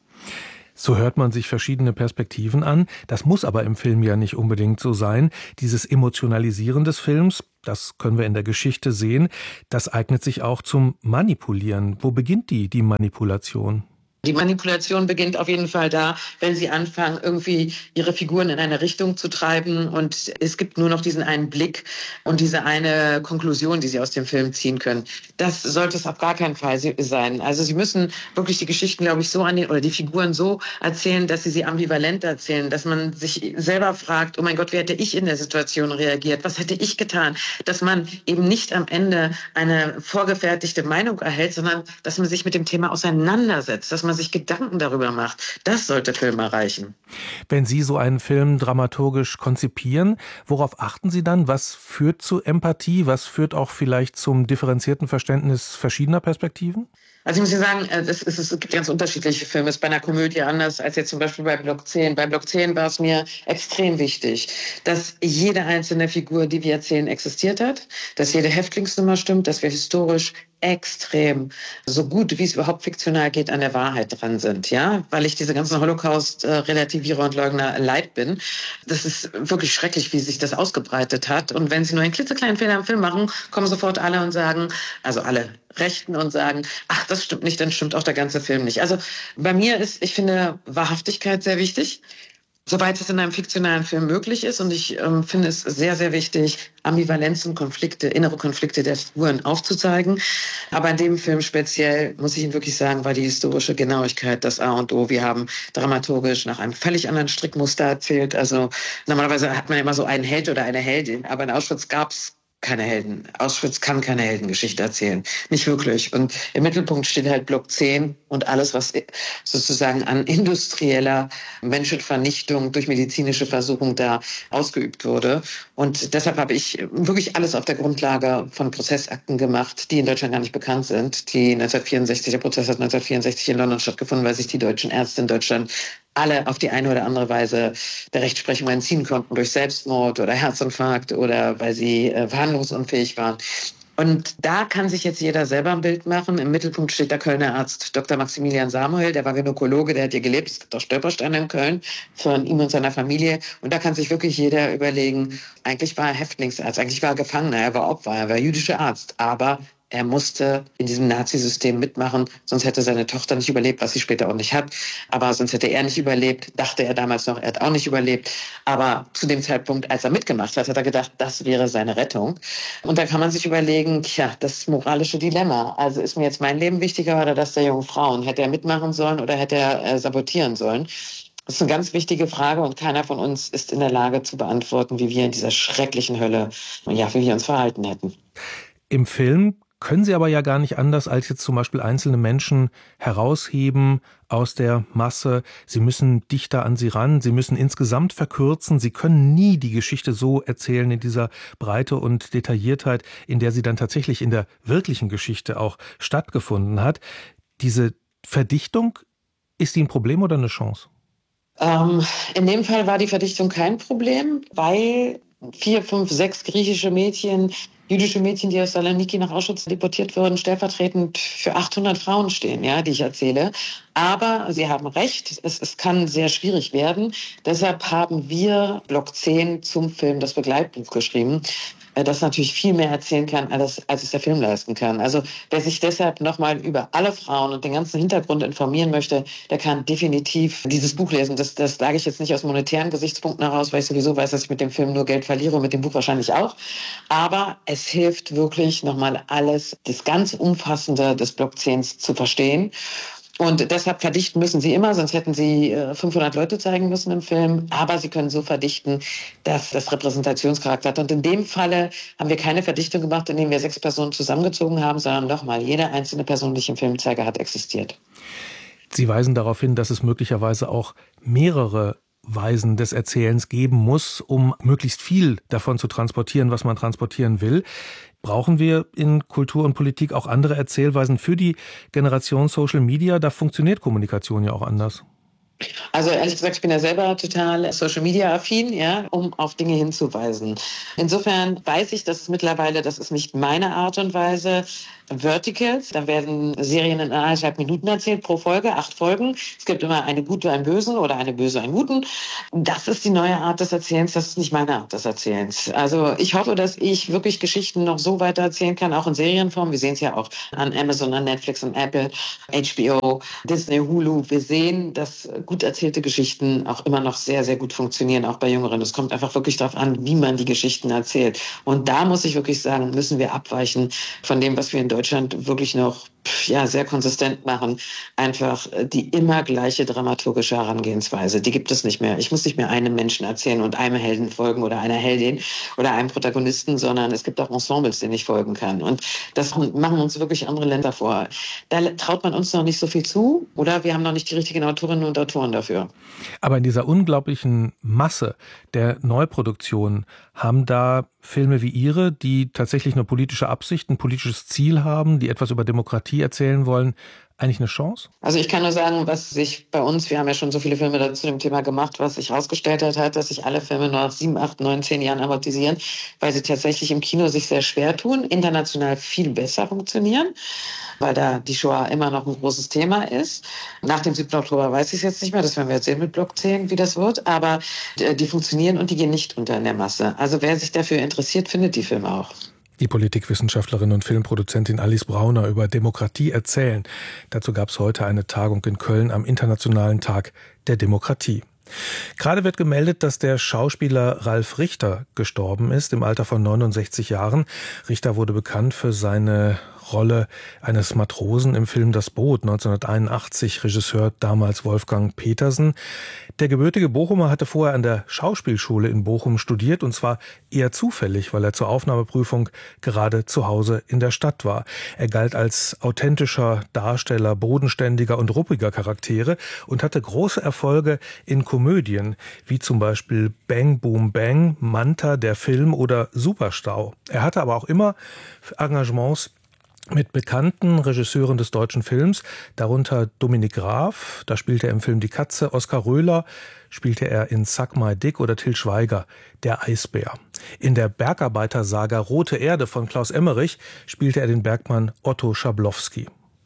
So hört man sich verschiedene Perspektiven an. Das muss aber im Film ja nicht unbedingt so sein. Dieses Emotionalisieren des Films, das können wir in der Geschichte sehen, das eignet sich auch zum Manipulieren. Wo beginnt die, die Manipulation? Die Manipulation beginnt auf jeden Fall da, wenn sie anfangen, irgendwie ihre Figuren in eine Richtung zu treiben und es gibt nur noch diesen einen Blick und diese eine Konklusion, die sie aus dem Film ziehen können. Das sollte es auf gar keinen Fall sein. Also sie müssen wirklich die Geschichten, glaube ich, so an den, oder die Figuren so erzählen, dass sie sie ambivalent erzählen, dass man sich selber fragt, oh mein Gott, wie hätte ich in der Situation reagiert? Was hätte ich getan? Dass man eben nicht am Ende eine vorgefertigte Meinung erhält, sondern dass man sich mit dem Thema auseinandersetzt, dass man sich Gedanken darüber macht. Das sollte Film erreichen. Wenn Sie so einen Film dramaturgisch konzipieren, worauf achten Sie dann? Was führt zu Empathie? Was führt auch vielleicht zum differenzierten Verständnis verschiedener Perspektiven? Also ich muss Ihnen sagen, es, ist, es gibt ganz unterschiedliche Filme. Es ist bei einer Komödie anders als jetzt zum Beispiel bei Block zehn. Bei Block zehn war es mir extrem wichtig, dass jede einzelne Figur, die wir erzählen, existiert hat, dass jede Häftlingsnummer stimmt, dass wir historisch extrem, so gut wie es überhaupt fiktional geht, an der Wahrheit dran sind, ja, weil ich diese ganzen Holocaust-Relativierer und Leugner leid bin. Das ist wirklich schrecklich, wie sich das ausgebreitet hat. Und wenn Sie nur einen klitzekleinen Fehler im Film machen, kommen sofort alle und sagen, also alle Rechten und sagen, ach, das stimmt nicht, dann stimmt auch der ganze Film nicht. Also bei mir ist, ich finde, Wahrhaftigkeit sehr wichtig. Soweit es in einem fiktionalen Film möglich ist. Und ich ähm, finde es sehr, sehr wichtig, Ambivalenzen, Konflikte, innere Konflikte der Figuren aufzuzeigen. Aber in dem Film speziell, muss ich Ihnen wirklich sagen, war die historische Genauigkeit das A und O. Wir haben dramaturgisch nach einem völlig anderen Strickmuster erzählt. Also normalerweise hat man immer so einen Held oder eine Heldin, aber in Auschwitz gab es keine Helden. Auschwitz kann keine Heldengeschichte erzählen. Nicht wirklich. Und im Mittelpunkt steht halt Block zehn und alles, was sozusagen an industrieller Menschenvernichtung durch medizinische Versuchung da ausgeübt wurde. Und deshalb habe ich wirklich alles auf der Grundlage von Prozessakten gemacht, die in Deutschland gar nicht bekannt sind. Die neunzehnhundertvierundsechzig, der Prozess hat neunzehnhundertvierundsechzig in London stattgefunden, weil sich die deutschen Ärzte in Deutschland alle auf die eine oder andere Weise der Rechtsprechung entziehen konnten durch Selbstmord oder Herzinfarkt oder weil sie äh, verhandlungsunfähig waren. Und da kann sich jetzt jeder selber ein Bild machen. Im Mittelpunkt steht der Kölner Arzt Doktor Maximilian Samuel, der war Gynäkologe, der hat hier gelebt, es gibt auch Stolpersteine in Köln von ihm und seiner Familie. Und da kann sich wirklich jeder überlegen, eigentlich war er Häftlingsarzt, eigentlich war er Gefangener, er war Opfer, er war jüdischer Arzt, aber er musste in diesem Nazisystem mitmachen, sonst hätte seine Tochter nicht überlebt, was sie später auch nicht hat. Aber sonst hätte er nicht überlebt, dachte er damals noch, er hat auch nicht überlebt. Aber zu dem Zeitpunkt, als er mitgemacht hat, hat er gedacht, das wäre seine Rettung. Und da kann man sich überlegen, tja, das moralische Dilemma. Also ist mir jetzt mein Leben wichtiger oder das der jungen Frauen? Hätte er mitmachen sollen oder hätte er äh, sabotieren sollen? Das ist eine ganz wichtige Frage und keiner von uns ist in der Lage zu beantworten, wie wir in dieser schrecklichen Hölle, ja, wie wir uns verhalten hätten. Im Film können Sie aber ja gar nicht anders, als jetzt zum Beispiel einzelne Menschen herausheben aus der Masse. Sie müssen dichter an sie ran, Sie müssen insgesamt verkürzen. Sie können nie die Geschichte so erzählen in dieser Breite und Detailliertheit, in der sie dann tatsächlich in der wirklichen Geschichte auch stattgefunden hat. Diese Verdichtung, ist die ein Problem oder eine Chance? Ähm, in dem Fall war die Verdichtung kein Problem, weil vier, fünf, sechs griechische Mädchen, jüdische Mädchen, die aus Saloniki nach Auschwitz deportiert wurden, stellvertretend für achthundert Frauen stehen, ja, die ich erzähle. Aber Sie haben recht, es, es kann sehr schwierig werden. Deshalb haben wir Block zehn zum Film das Begleitbuch geschrieben, das natürlich viel mehr erzählen kann, als, als es der Film leisten kann. Also wer sich deshalb nochmal über alle Frauen und den ganzen Hintergrund informieren möchte, der kann definitiv dieses Buch lesen. Das, das sage ich jetzt nicht aus monetären Gesichtspunkten heraus, weil ich sowieso weiß, dass ich mit dem Film nur Geld verliere und mit dem Buch wahrscheinlich auch. Aber es hilft wirklich nochmal alles, das ganz Umfassende des Block zehn zu verstehen. Und deshalb verdichten müssen sie immer, sonst hätten sie fünfhundert Leute zeigen müssen im Film. Aber sie können so verdichten, dass das Repräsentationscharakter hat. Und in dem Falle haben wir keine Verdichtung gemacht, indem wir sechs Personen zusammengezogen haben, sondern nochmal, jede einzelne Person, die ich im Film zeige, hat existiert. Sie weisen darauf hin, dass es möglicherweise auch mehrere Weisen des Erzählens geben muss, um möglichst viel davon zu transportieren, was man transportieren will. Brauchen wir in Kultur und Politik auch andere Erzählweisen für die Generation Social Media? Da funktioniert Kommunikation ja auch anders. Also ehrlich gesagt, ich bin ja selber total Social-Media-affin, ja, um auf Dinge hinzuweisen. Insofern weiß ich, dass es mittlerweile, das ist nicht meine Art und Weise, Verticals, da werden Serien in eineinhalb Minuten erzählt pro Folge, acht Folgen. Es gibt immer eine Gute, einen Bösen oder eine Böse, einen Guten. Das ist die neue Art des Erzählens, das ist nicht meine Art des Erzählens. Also ich hoffe, dass ich wirklich Geschichten noch so weiter erzählen kann, auch in Serienform. Wir sehen es ja auch an Amazon, an Netflix, an Apple, H B O, Disney, Hulu. Wir sehen, dass gut erzählte Geschichten auch immer noch sehr, sehr gut funktionieren, auch bei Jüngeren. Es kommt einfach wirklich darauf an, wie man die Geschichten erzählt. Und da muss ich wirklich sagen, müssen wir abweichen von dem, was wir in Deutschland wirklich noch ja, sehr konsistent machen. Einfach die immer gleiche dramaturgische Herangehensweise. Die gibt es nicht mehr. Ich muss nicht mehr einem Menschen erzählen und einem Helden folgen oder einer Heldin oder einem Protagonisten, sondern es gibt auch Ensembles, denen ich folgen kann. Und das machen uns wirklich andere Länder vor. Da traut man uns noch nicht so viel zu oder wir haben noch nicht die richtigen Autorinnen und Autoren dafür. Aber in dieser unglaublichen Masse der Neuproduktion haben da Filme wie Ihre, die tatsächlich eine politische Absicht, ein politisches Ziel haben, die etwas über Demokratie erzählen wollen, eigentlich eine Chance? Also ich kann nur sagen, was sich bei uns, wir haben ja schon so viele Filme dazu dem Thema gemacht, was sich herausgestellt hat, hat, dass sich alle Filme nach sieben, acht, neun, zehn Jahren amortisieren, weil sie tatsächlich im Kino sich sehr schwer tun, international viel besser funktionieren, weil da die Shoah immer noch ein großes Thema ist. Nach dem siebten Oktober weiß ich es jetzt nicht mehr, das werden wir jetzt sehen mit Block zehn, wie das wird, aber die funktionieren und die gehen nicht unter in der Masse. Also wer sich dafür interessiert, findet die Filme auch. Die Politikwissenschaftlerin und Filmproduzentin Alice Brauner über Demokratie erzählen. Dazu gab es heute eine Tagung in Köln am Internationalen Tag der Demokratie. Gerade wird gemeldet, dass der Schauspieler Ralf Richter gestorben ist, im Alter von neunundsechzig Jahren. Richter wurde bekannt für seine Rolle eines Matrosen im Film Das Boot neunzehnhunderteinundachtzig, Regisseur damals Wolfgang Petersen. Der gebürtige Bochumer hatte vorher an der Schauspielschule in Bochum studiert, und zwar eher zufällig, weil er zur Aufnahmeprüfung gerade zu Hause in der Stadt war. Er galt als authentischer Darsteller bodenständiger und ruppiger Charaktere und hatte große Erfolge in Komödien, wie zum Beispiel Bang Boom Bang, Manta, der Film oder Superstau. Er hatte aber auch immer Engagements mit bekannten Regisseuren des deutschen Films, darunter Dominik Graf, da spielte er im Film Die Katze, Oskar Röhler spielte er in Suck My Dick oder Til Schweiger, Der Eisbär. In der Bergarbeiter-Saga Rote Erde von Klaus Emmerich spielte er den Bergmann Otto Schablowski.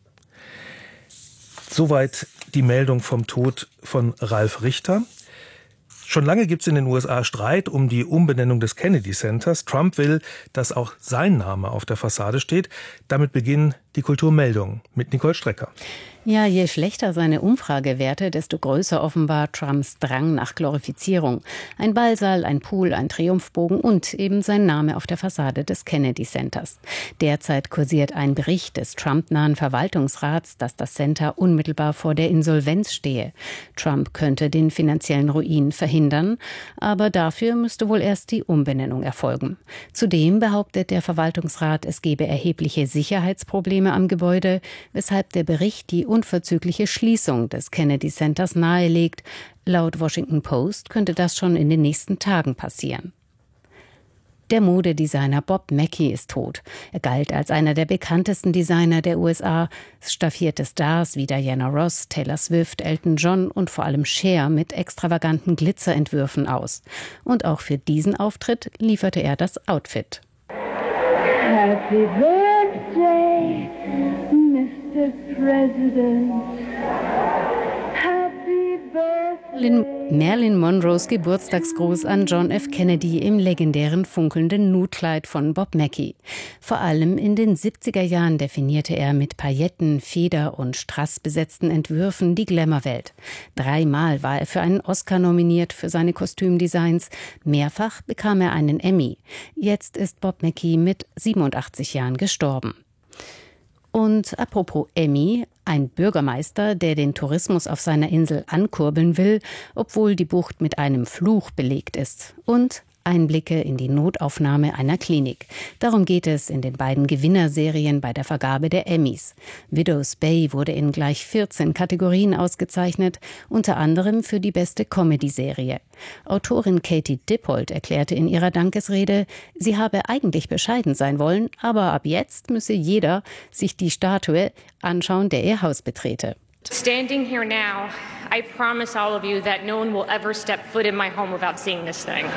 Soweit die Meldung vom Tod von Ralf Richter. Schon lange gibt es in den U S A Streit um die Umbenennung des Kennedy Centers. Trump will, dass auch sein Name auf der Fassade steht. Damit beginnen die Kulturmeldungen mit Nicole Strecker. Ja, je schlechter seine Umfragewerte, desto größer offenbar Trumps Drang nach Glorifizierung. Ein Ballsaal, ein Pool, ein Triumphbogen und eben sein Name auf der Fassade des Kennedy Centers. Derzeit kursiert ein Bericht des Trump-nahen Verwaltungsrats, dass das Center unmittelbar vor der Insolvenz stehe. Trump könnte den finanziellen Ruin verhindern, aber dafür müsste wohl erst die Umbenennung erfolgen. Zudem behauptet der Verwaltungsrat, es gebe erhebliche Sicherheitsprobleme am Gebäude, weshalb der Bericht die unverzügliche Schließung des Kennedy Centers nahelegt. Laut Washington Post könnte das schon in den nächsten Tagen passieren. Der Modedesigner Bob Mackie ist tot. Er galt als einer der bekanntesten Designer der U S A, staffierte Stars wie Diana Ross, Taylor Swift, Elton John und vor allem Cher mit extravaganten Glitzerentwürfen aus. Und auch für diesen Auftritt lieferte er das Outfit. Happy Birthday, Mister President. Marilyn Monroes Geburtstagsgruß an John F. Kennedy im legendären funkelnden Nutkleid von Bob Mackie. Vor allem in den siebziger Jahren definierte er mit Pailletten, Feder- und strassbesetzten Entwürfen die Glamour-Welt. Dreimal war er für einen Oscar nominiert für seine Kostümdesigns. Mehrfach bekam er einen Emmy. Jetzt ist Bob Mackie mit siebenundachtzig Jahren gestorben. Und apropos Emmy, ein Bürgermeister, der den Tourismus auf seiner Insel ankurbeln will, obwohl die Bucht mit einem Fluch belegt ist. Und Einblicke in die Notaufnahme einer Klinik. Darum geht es in den beiden Gewinnerserien bei der Vergabe der Emmys. Widow's Bay wurde in gleich vierzehn Kategorien ausgezeichnet, unter anderem für die beste Comedy-Serie. Autorin Katie Dippold erklärte in ihrer Dankesrede, sie habe eigentlich bescheiden sein wollen, aber ab jetzt müsse jeder sich die Statue anschauen, der ihr Haus betrete. Standing here now, I promise all of you that no one will ever step foot in my home without seeing this thing.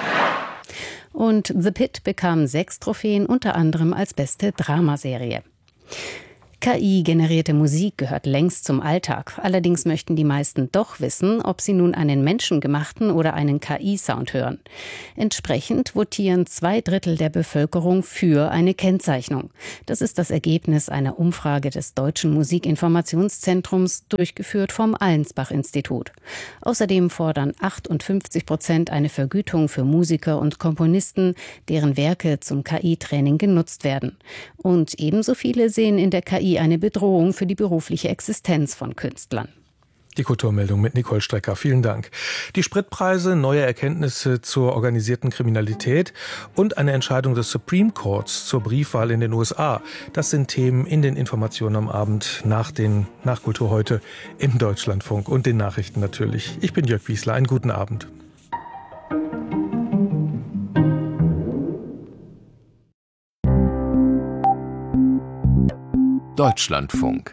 Und The Pit bekam sechs Trophäen, unter anderem als beste Dramaserie. K I-generierte Musik gehört längst zum Alltag. Allerdings möchten die meisten doch wissen, ob sie nun einen menschengemachten oder einen K I-Sound hören. Entsprechend votieren zwei Drittel der Bevölkerung für eine Kennzeichnung. Das ist das Ergebnis einer Umfrage des Deutschen Musikinformationszentrums, durchgeführt vom Allensbach-Institut. Außerdem fordern achtundfünfzig Prozent eine Vergütung für Musiker und Komponisten, deren Werke zum K I-Training genutzt werden. Und ebenso viele sehen in der K I eine Bedrohung für die berufliche Existenz von Künstlern. Die Kulturmeldung mit Nicole Strecker. Vielen Dank. Die Spritpreise, neue Erkenntnisse zur organisierten Kriminalität und eine Entscheidung des Supreme Courts zur Briefwahl in den U S A. Das sind Themen in den Informationen am Abend nach den nach Kultur heute im Deutschlandfunk und den Nachrichten natürlich. Ich bin Jörg Wiesler. Einen guten Abend. Deutschlandfunk.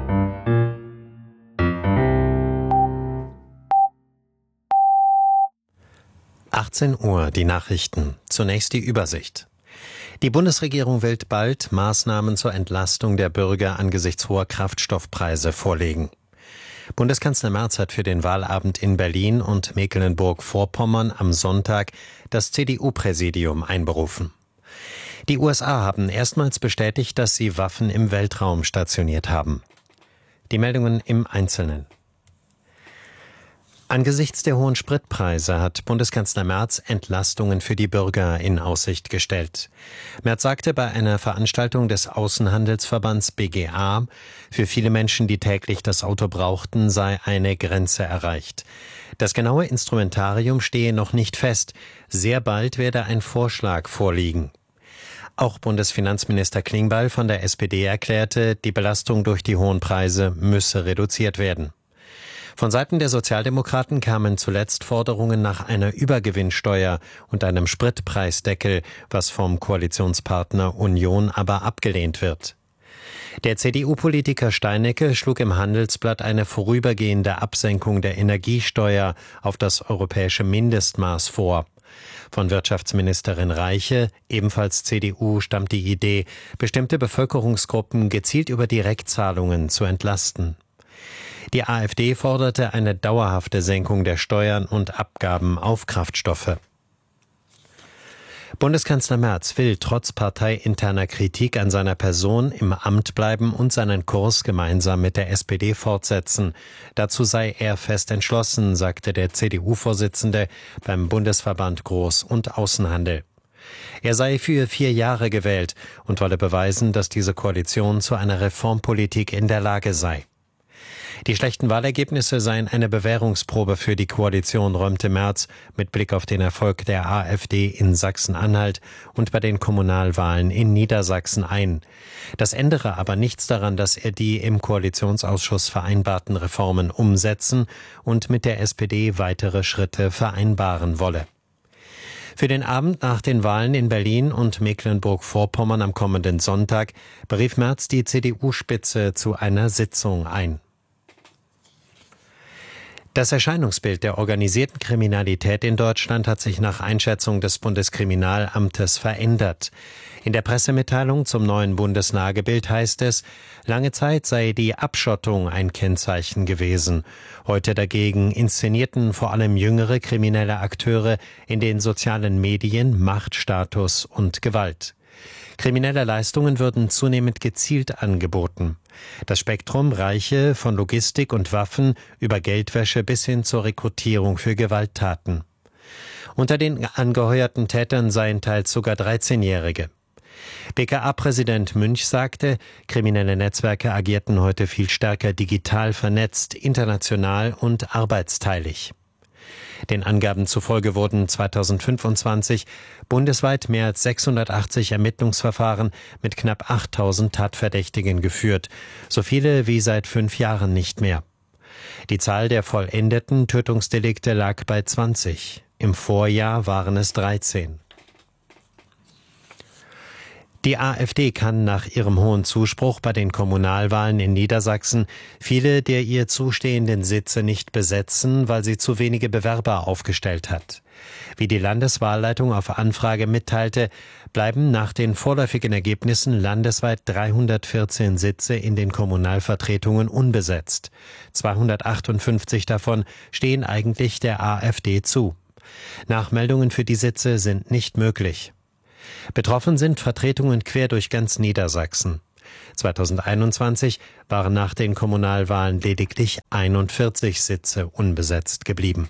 achtzehn Uhr, die Nachrichten. Zunächst die Übersicht. Die Bundesregierung will bald Maßnahmen zur Entlastung der Bürger angesichts hoher Kraftstoffpreise vorlegen. Bundeskanzler Merz hat für den Wahlabend in Berlin und Mecklenburg-Vorpommern am Sonntag das C D U-Präsidium einberufen. Die U S A haben erstmals bestätigt, dass sie Waffen im Weltraum stationiert haben. Die Meldungen im Einzelnen. Angesichts der hohen Spritpreise hat Bundeskanzler Merz Entlastungen für die Bürger in Aussicht gestellt. Merz sagte bei einer Veranstaltung des Außenhandelsverbands B G A, für viele Menschen, die täglich das Auto brauchten, sei eine Grenze erreicht. Das genaue Instrumentarium stehe noch nicht fest. Sehr bald werde ein Vorschlag vorliegen. Auch Bundesfinanzminister Klingbeil von der S P D erklärte, die Belastung durch die hohen Preise müsse reduziert werden. Von Seiten der Sozialdemokraten kamen zuletzt Forderungen nach einer Übergewinnsteuer und einem Spritpreisdeckel, was vom Koalitionspartner Union aber abgelehnt wird. Der C D U-Politiker Steinecke schlug im Handelsblatt eine vorübergehende Absenkung der Energiesteuer auf das europäische Mindestmaß vor. Von Wirtschaftsministerin Reiche, ebenfalls C D U, stammt die Idee, bestimmte Bevölkerungsgruppen gezielt über Direktzahlungen zu entlasten. Die AfD forderte eine dauerhafte Senkung der Steuern und Abgaben auf Kraftstoffe. Bundeskanzler Merz will trotz parteiinterner Kritik an seiner Person im Amt bleiben und seinen Kurs gemeinsam mit der S P D fortsetzen. Dazu sei er fest entschlossen, sagte der C D U-Vorsitzende beim Bundesverband Groß- und Außenhandel. Er sei für vier Jahre gewählt und wolle beweisen, dass diese Koalition zu einer Reformpolitik in der Lage sei. Die schlechten Wahlergebnisse seien eine Bewährungsprobe für die Koalition, räumte Merz mit Blick auf den Erfolg der AfD in Sachsen-Anhalt und bei den Kommunalwahlen in Niedersachsen ein. Das ändere aber nichts daran, dass er die im Koalitionsausschuss vereinbarten Reformen umsetzen und mit der S P D weitere Schritte vereinbaren wolle. Für den Abend nach den Wahlen in Berlin und Mecklenburg-Vorpommern am kommenden Sonntag berief Merz die C D U-Spitze zu einer Sitzung ein. Das Erscheinungsbild der organisierten Kriminalität in Deutschland hat sich nach Einschätzung des Bundeskriminalamtes verändert. In der Pressemitteilung zum neuen Bundeslagebild heißt es, lange Zeit sei die Abschottung ein Kennzeichen gewesen. Heute dagegen inszenierten vor allem jüngere kriminelle Akteure in den sozialen Medien Macht, Status und Gewalt. Kriminelle Leistungen würden zunehmend gezielt angeboten. Das Spektrum reiche von Logistik und Waffen über Geldwäsche bis hin zur Rekrutierung für Gewalttaten. Unter den angeheuerten Tätern seien teils sogar dreizehnjährige. B K A-Präsident Münch sagte, kriminelle Netzwerke agierten heute viel stärker digital vernetzt, international und arbeitsteilig. Den Angaben zufolge wurden zweitausendfünfundzwanzig bundesweit mehr als sechshundertachtzig Ermittlungsverfahren mit knapp achttausend Tatverdächtigen geführt, so viele wie seit fünf Jahren nicht mehr. Die Zahl der vollendeten Tötungsdelikte lag bei zwanzig. Im Vorjahr waren es dreizehn. Die AfD kann nach ihrem hohen Zuspruch bei den Kommunalwahlen in Niedersachsen viele der ihr zustehenden Sitze nicht besetzen, weil sie zu wenige Bewerber aufgestellt hat. Wie die Landeswahlleitung auf Anfrage mitteilte, bleiben nach den vorläufigen Ergebnissen landesweit dreihundertvierzehn Sitze in den Kommunalvertretungen unbesetzt. zweihundertachtundfünfzig davon stehen eigentlich der AfD zu. Nachmeldungen für die Sitze sind nicht möglich. Betroffen sind Vertretungen quer durch ganz Niedersachsen. zweitausendeinundzwanzig waren nach den Kommunalwahlen lediglich einundvierzig Sitze unbesetzt geblieben.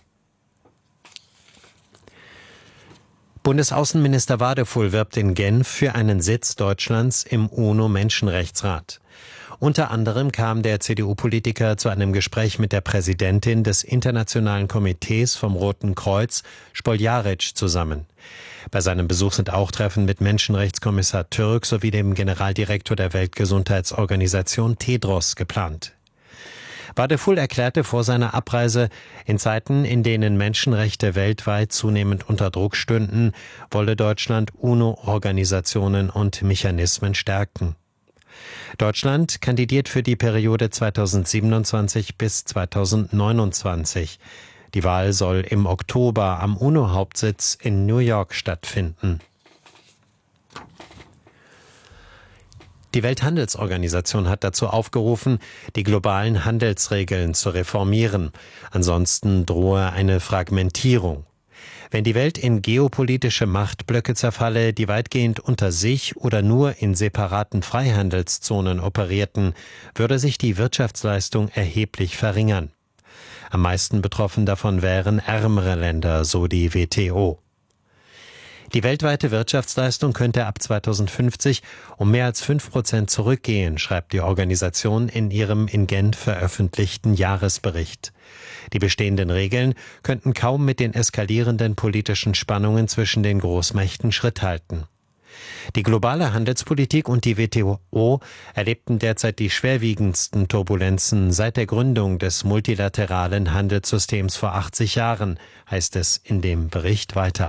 Bundesaußenminister Wadefull wirbt in Genf für einen Sitz Deutschlands im UNO-Menschenrechtsrat. Unter anderem kam der C D U-Politiker zu einem Gespräch mit der Präsidentin des Internationalen Komitees vom Roten Kreuz, Spoljaric, zusammen. Bei seinem Besuch sind auch Treffen mit Menschenrechtskommissar Türk sowie dem Generaldirektor der Weltgesundheitsorganisation Tedros geplant. Wadefull erklärte vor seiner Abreise, in Zeiten, in denen Menschenrechte weltweit zunehmend unter Druck stünden, wolle Deutschland UNO-Organisationen und Mechanismen stärken. Deutschland kandidiert für die Periode zweitausendsiebenundzwanzig bis zweitausendneunundzwanzig. Die Wahl soll im Oktober am UNO-Hauptsitz in New York stattfinden. Die Welthandelsorganisation hat dazu aufgerufen, die globalen Handelsregeln zu reformieren. Ansonsten drohe eine Fragmentierung. Wenn die Welt in geopolitische Machtblöcke zerfalle, die weitgehend unter sich oder nur in separaten Freihandelszonen operierten, würde sich die Wirtschaftsleistung erheblich verringern. Am meisten betroffen davon wären ärmere Länder, so die W T O. Die weltweite Wirtschaftsleistung könnte ab zweitausendfünfzig um mehr als fünf Prozent zurückgehen, schreibt die Organisation in ihrem in Genf veröffentlichten Jahresbericht. Die bestehenden Regeln könnten kaum mit den eskalierenden politischen Spannungen zwischen den Großmächten Schritt halten. Die globale Handelspolitik und die W T O erlebten derzeit die schwerwiegendsten Turbulenzen seit der Gründung des multilateralen Handelssystems vor achtzig Jahren, heißt es in dem Bericht weiter.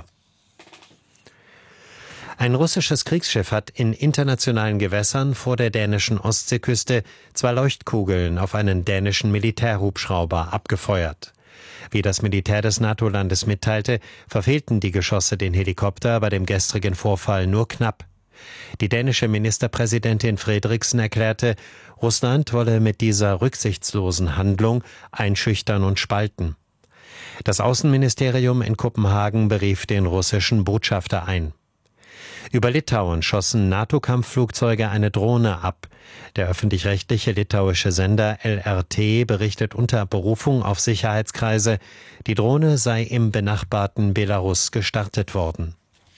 Ein russisches Kriegsschiff hat in internationalen Gewässern vor der dänischen Ostseeküste zwei Leuchtkugeln auf einen dänischen Militärhubschrauber abgefeuert. Wie das Militär des NATO-Landes mitteilte, verfehlten die Geschosse den Helikopter bei dem gestrigen Vorfall nur knapp. Die dänische Ministerpräsidentin Frederiksen erklärte, Russland wolle mit dieser rücksichtslosen Handlung einschüchtern und spalten. Das Außenministerium in Kopenhagen berief den russischen Botschafter ein. Über Litauen schossen NATO-Kampfflugzeuge eine Drohne ab. Der öffentlich-rechtliche litauische Sender L R T berichtet unter Berufung auf Sicherheitskreise, die Drohne sei im benachbarten Belarus gestartet worden.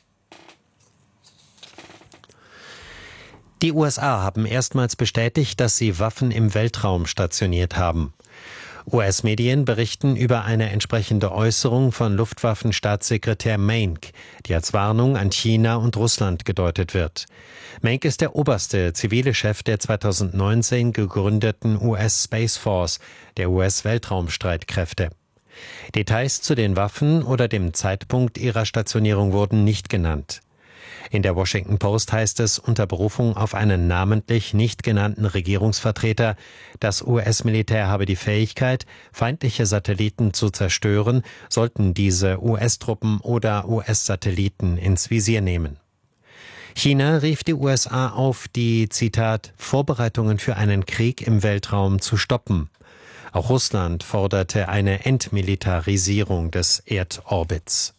Die U S A haben erstmals bestätigt, dass sie Waffen im Weltraum stationiert haben. U S-Medien berichten über eine entsprechende Äußerung von Luftwaffenstaatssekretär Maenck, die als Warnung an China und Russland gedeutet wird. Maenck ist der oberste zivile Chef der zweitausendneunzehn gegründeten U S Space Force, der U S-Weltraumstreitkräfte. Details zu den Waffen oder dem Zeitpunkt ihrer Stationierung wurden nicht genannt. In der Washington Post heißt es unter Berufung auf einen namentlich nicht genannten Regierungsvertreter, das U S-Militär habe die Fähigkeit, feindliche Satelliten zu zerstören, sollten diese U S-Truppen oder U S-Satelliten ins Visier nehmen. China rief die U S A auf, die, Zitat, Vorbereitungen für einen Krieg im Weltraum zu stoppen. Auch Russland forderte eine Entmilitarisierung des Erdorbits.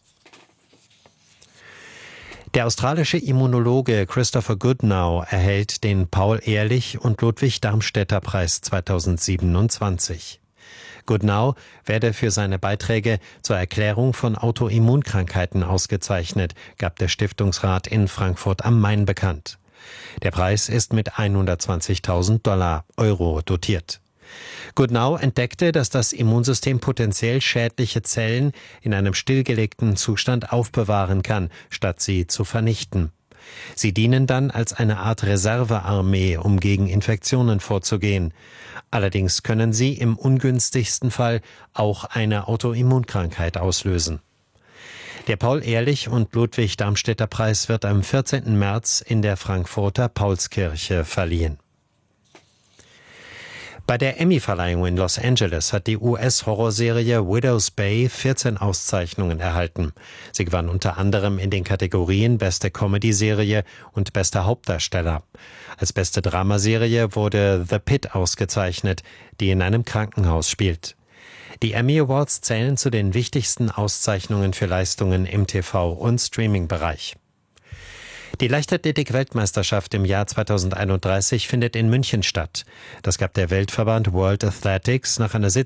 Der australische Immunologe Christopher Goodnow erhält den Paul-Ehrlich- und Ludwig-Darmstädter-Preis zweitausendsiebenundzwanzig. Goodnow werde für seine Beiträge zur Erklärung von Autoimmunkrankheiten ausgezeichnet, gab der Stiftungsrat in Frankfurt am Main bekannt. Der Preis ist mit hundertzwanzigtausend Dollar Euro dotiert. Goodnow entdeckte, dass das Immunsystem potenziell schädliche Zellen in einem stillgelegten Zustand aufbewahren kann, statt sie zu vernichten. Sie dienen dann als eine Art Reservearmee, um gegen Infektionen vorzugehen. Allerdings können sie im ungünstigsten Fall auch eine Autoimmunkrankheit auslösen. Der Paul-Ehrlich- und Ludwig-Darmstädter-Preis wird am vierzehnten März in der Frankfurter Paulskirche verliehen. Bei der Emmy-Verleihung in Los Angeles hat die U S-Horrorserie Widow's Bay vierzehn Auszeichnungen erhalten. Sie gewann unter anderem in den Kategorien Beste Comedy-Serie und Bester Hauptdarsteller. Als beste Dramaserie wurde The Pit ausgezeichnet, die in einem Krankenhaus spielt. Die Emmy Awards zählen zu den wichtigsten Auszeichnungen für Leistungen im T V- und Streaming-Bereich. Die Leichtathletik-Weltmeisterschaft im Jahr zweitausendeinunddreißig findet in München statt. Das gab der Weltverband World Athletics nach einer Sitzung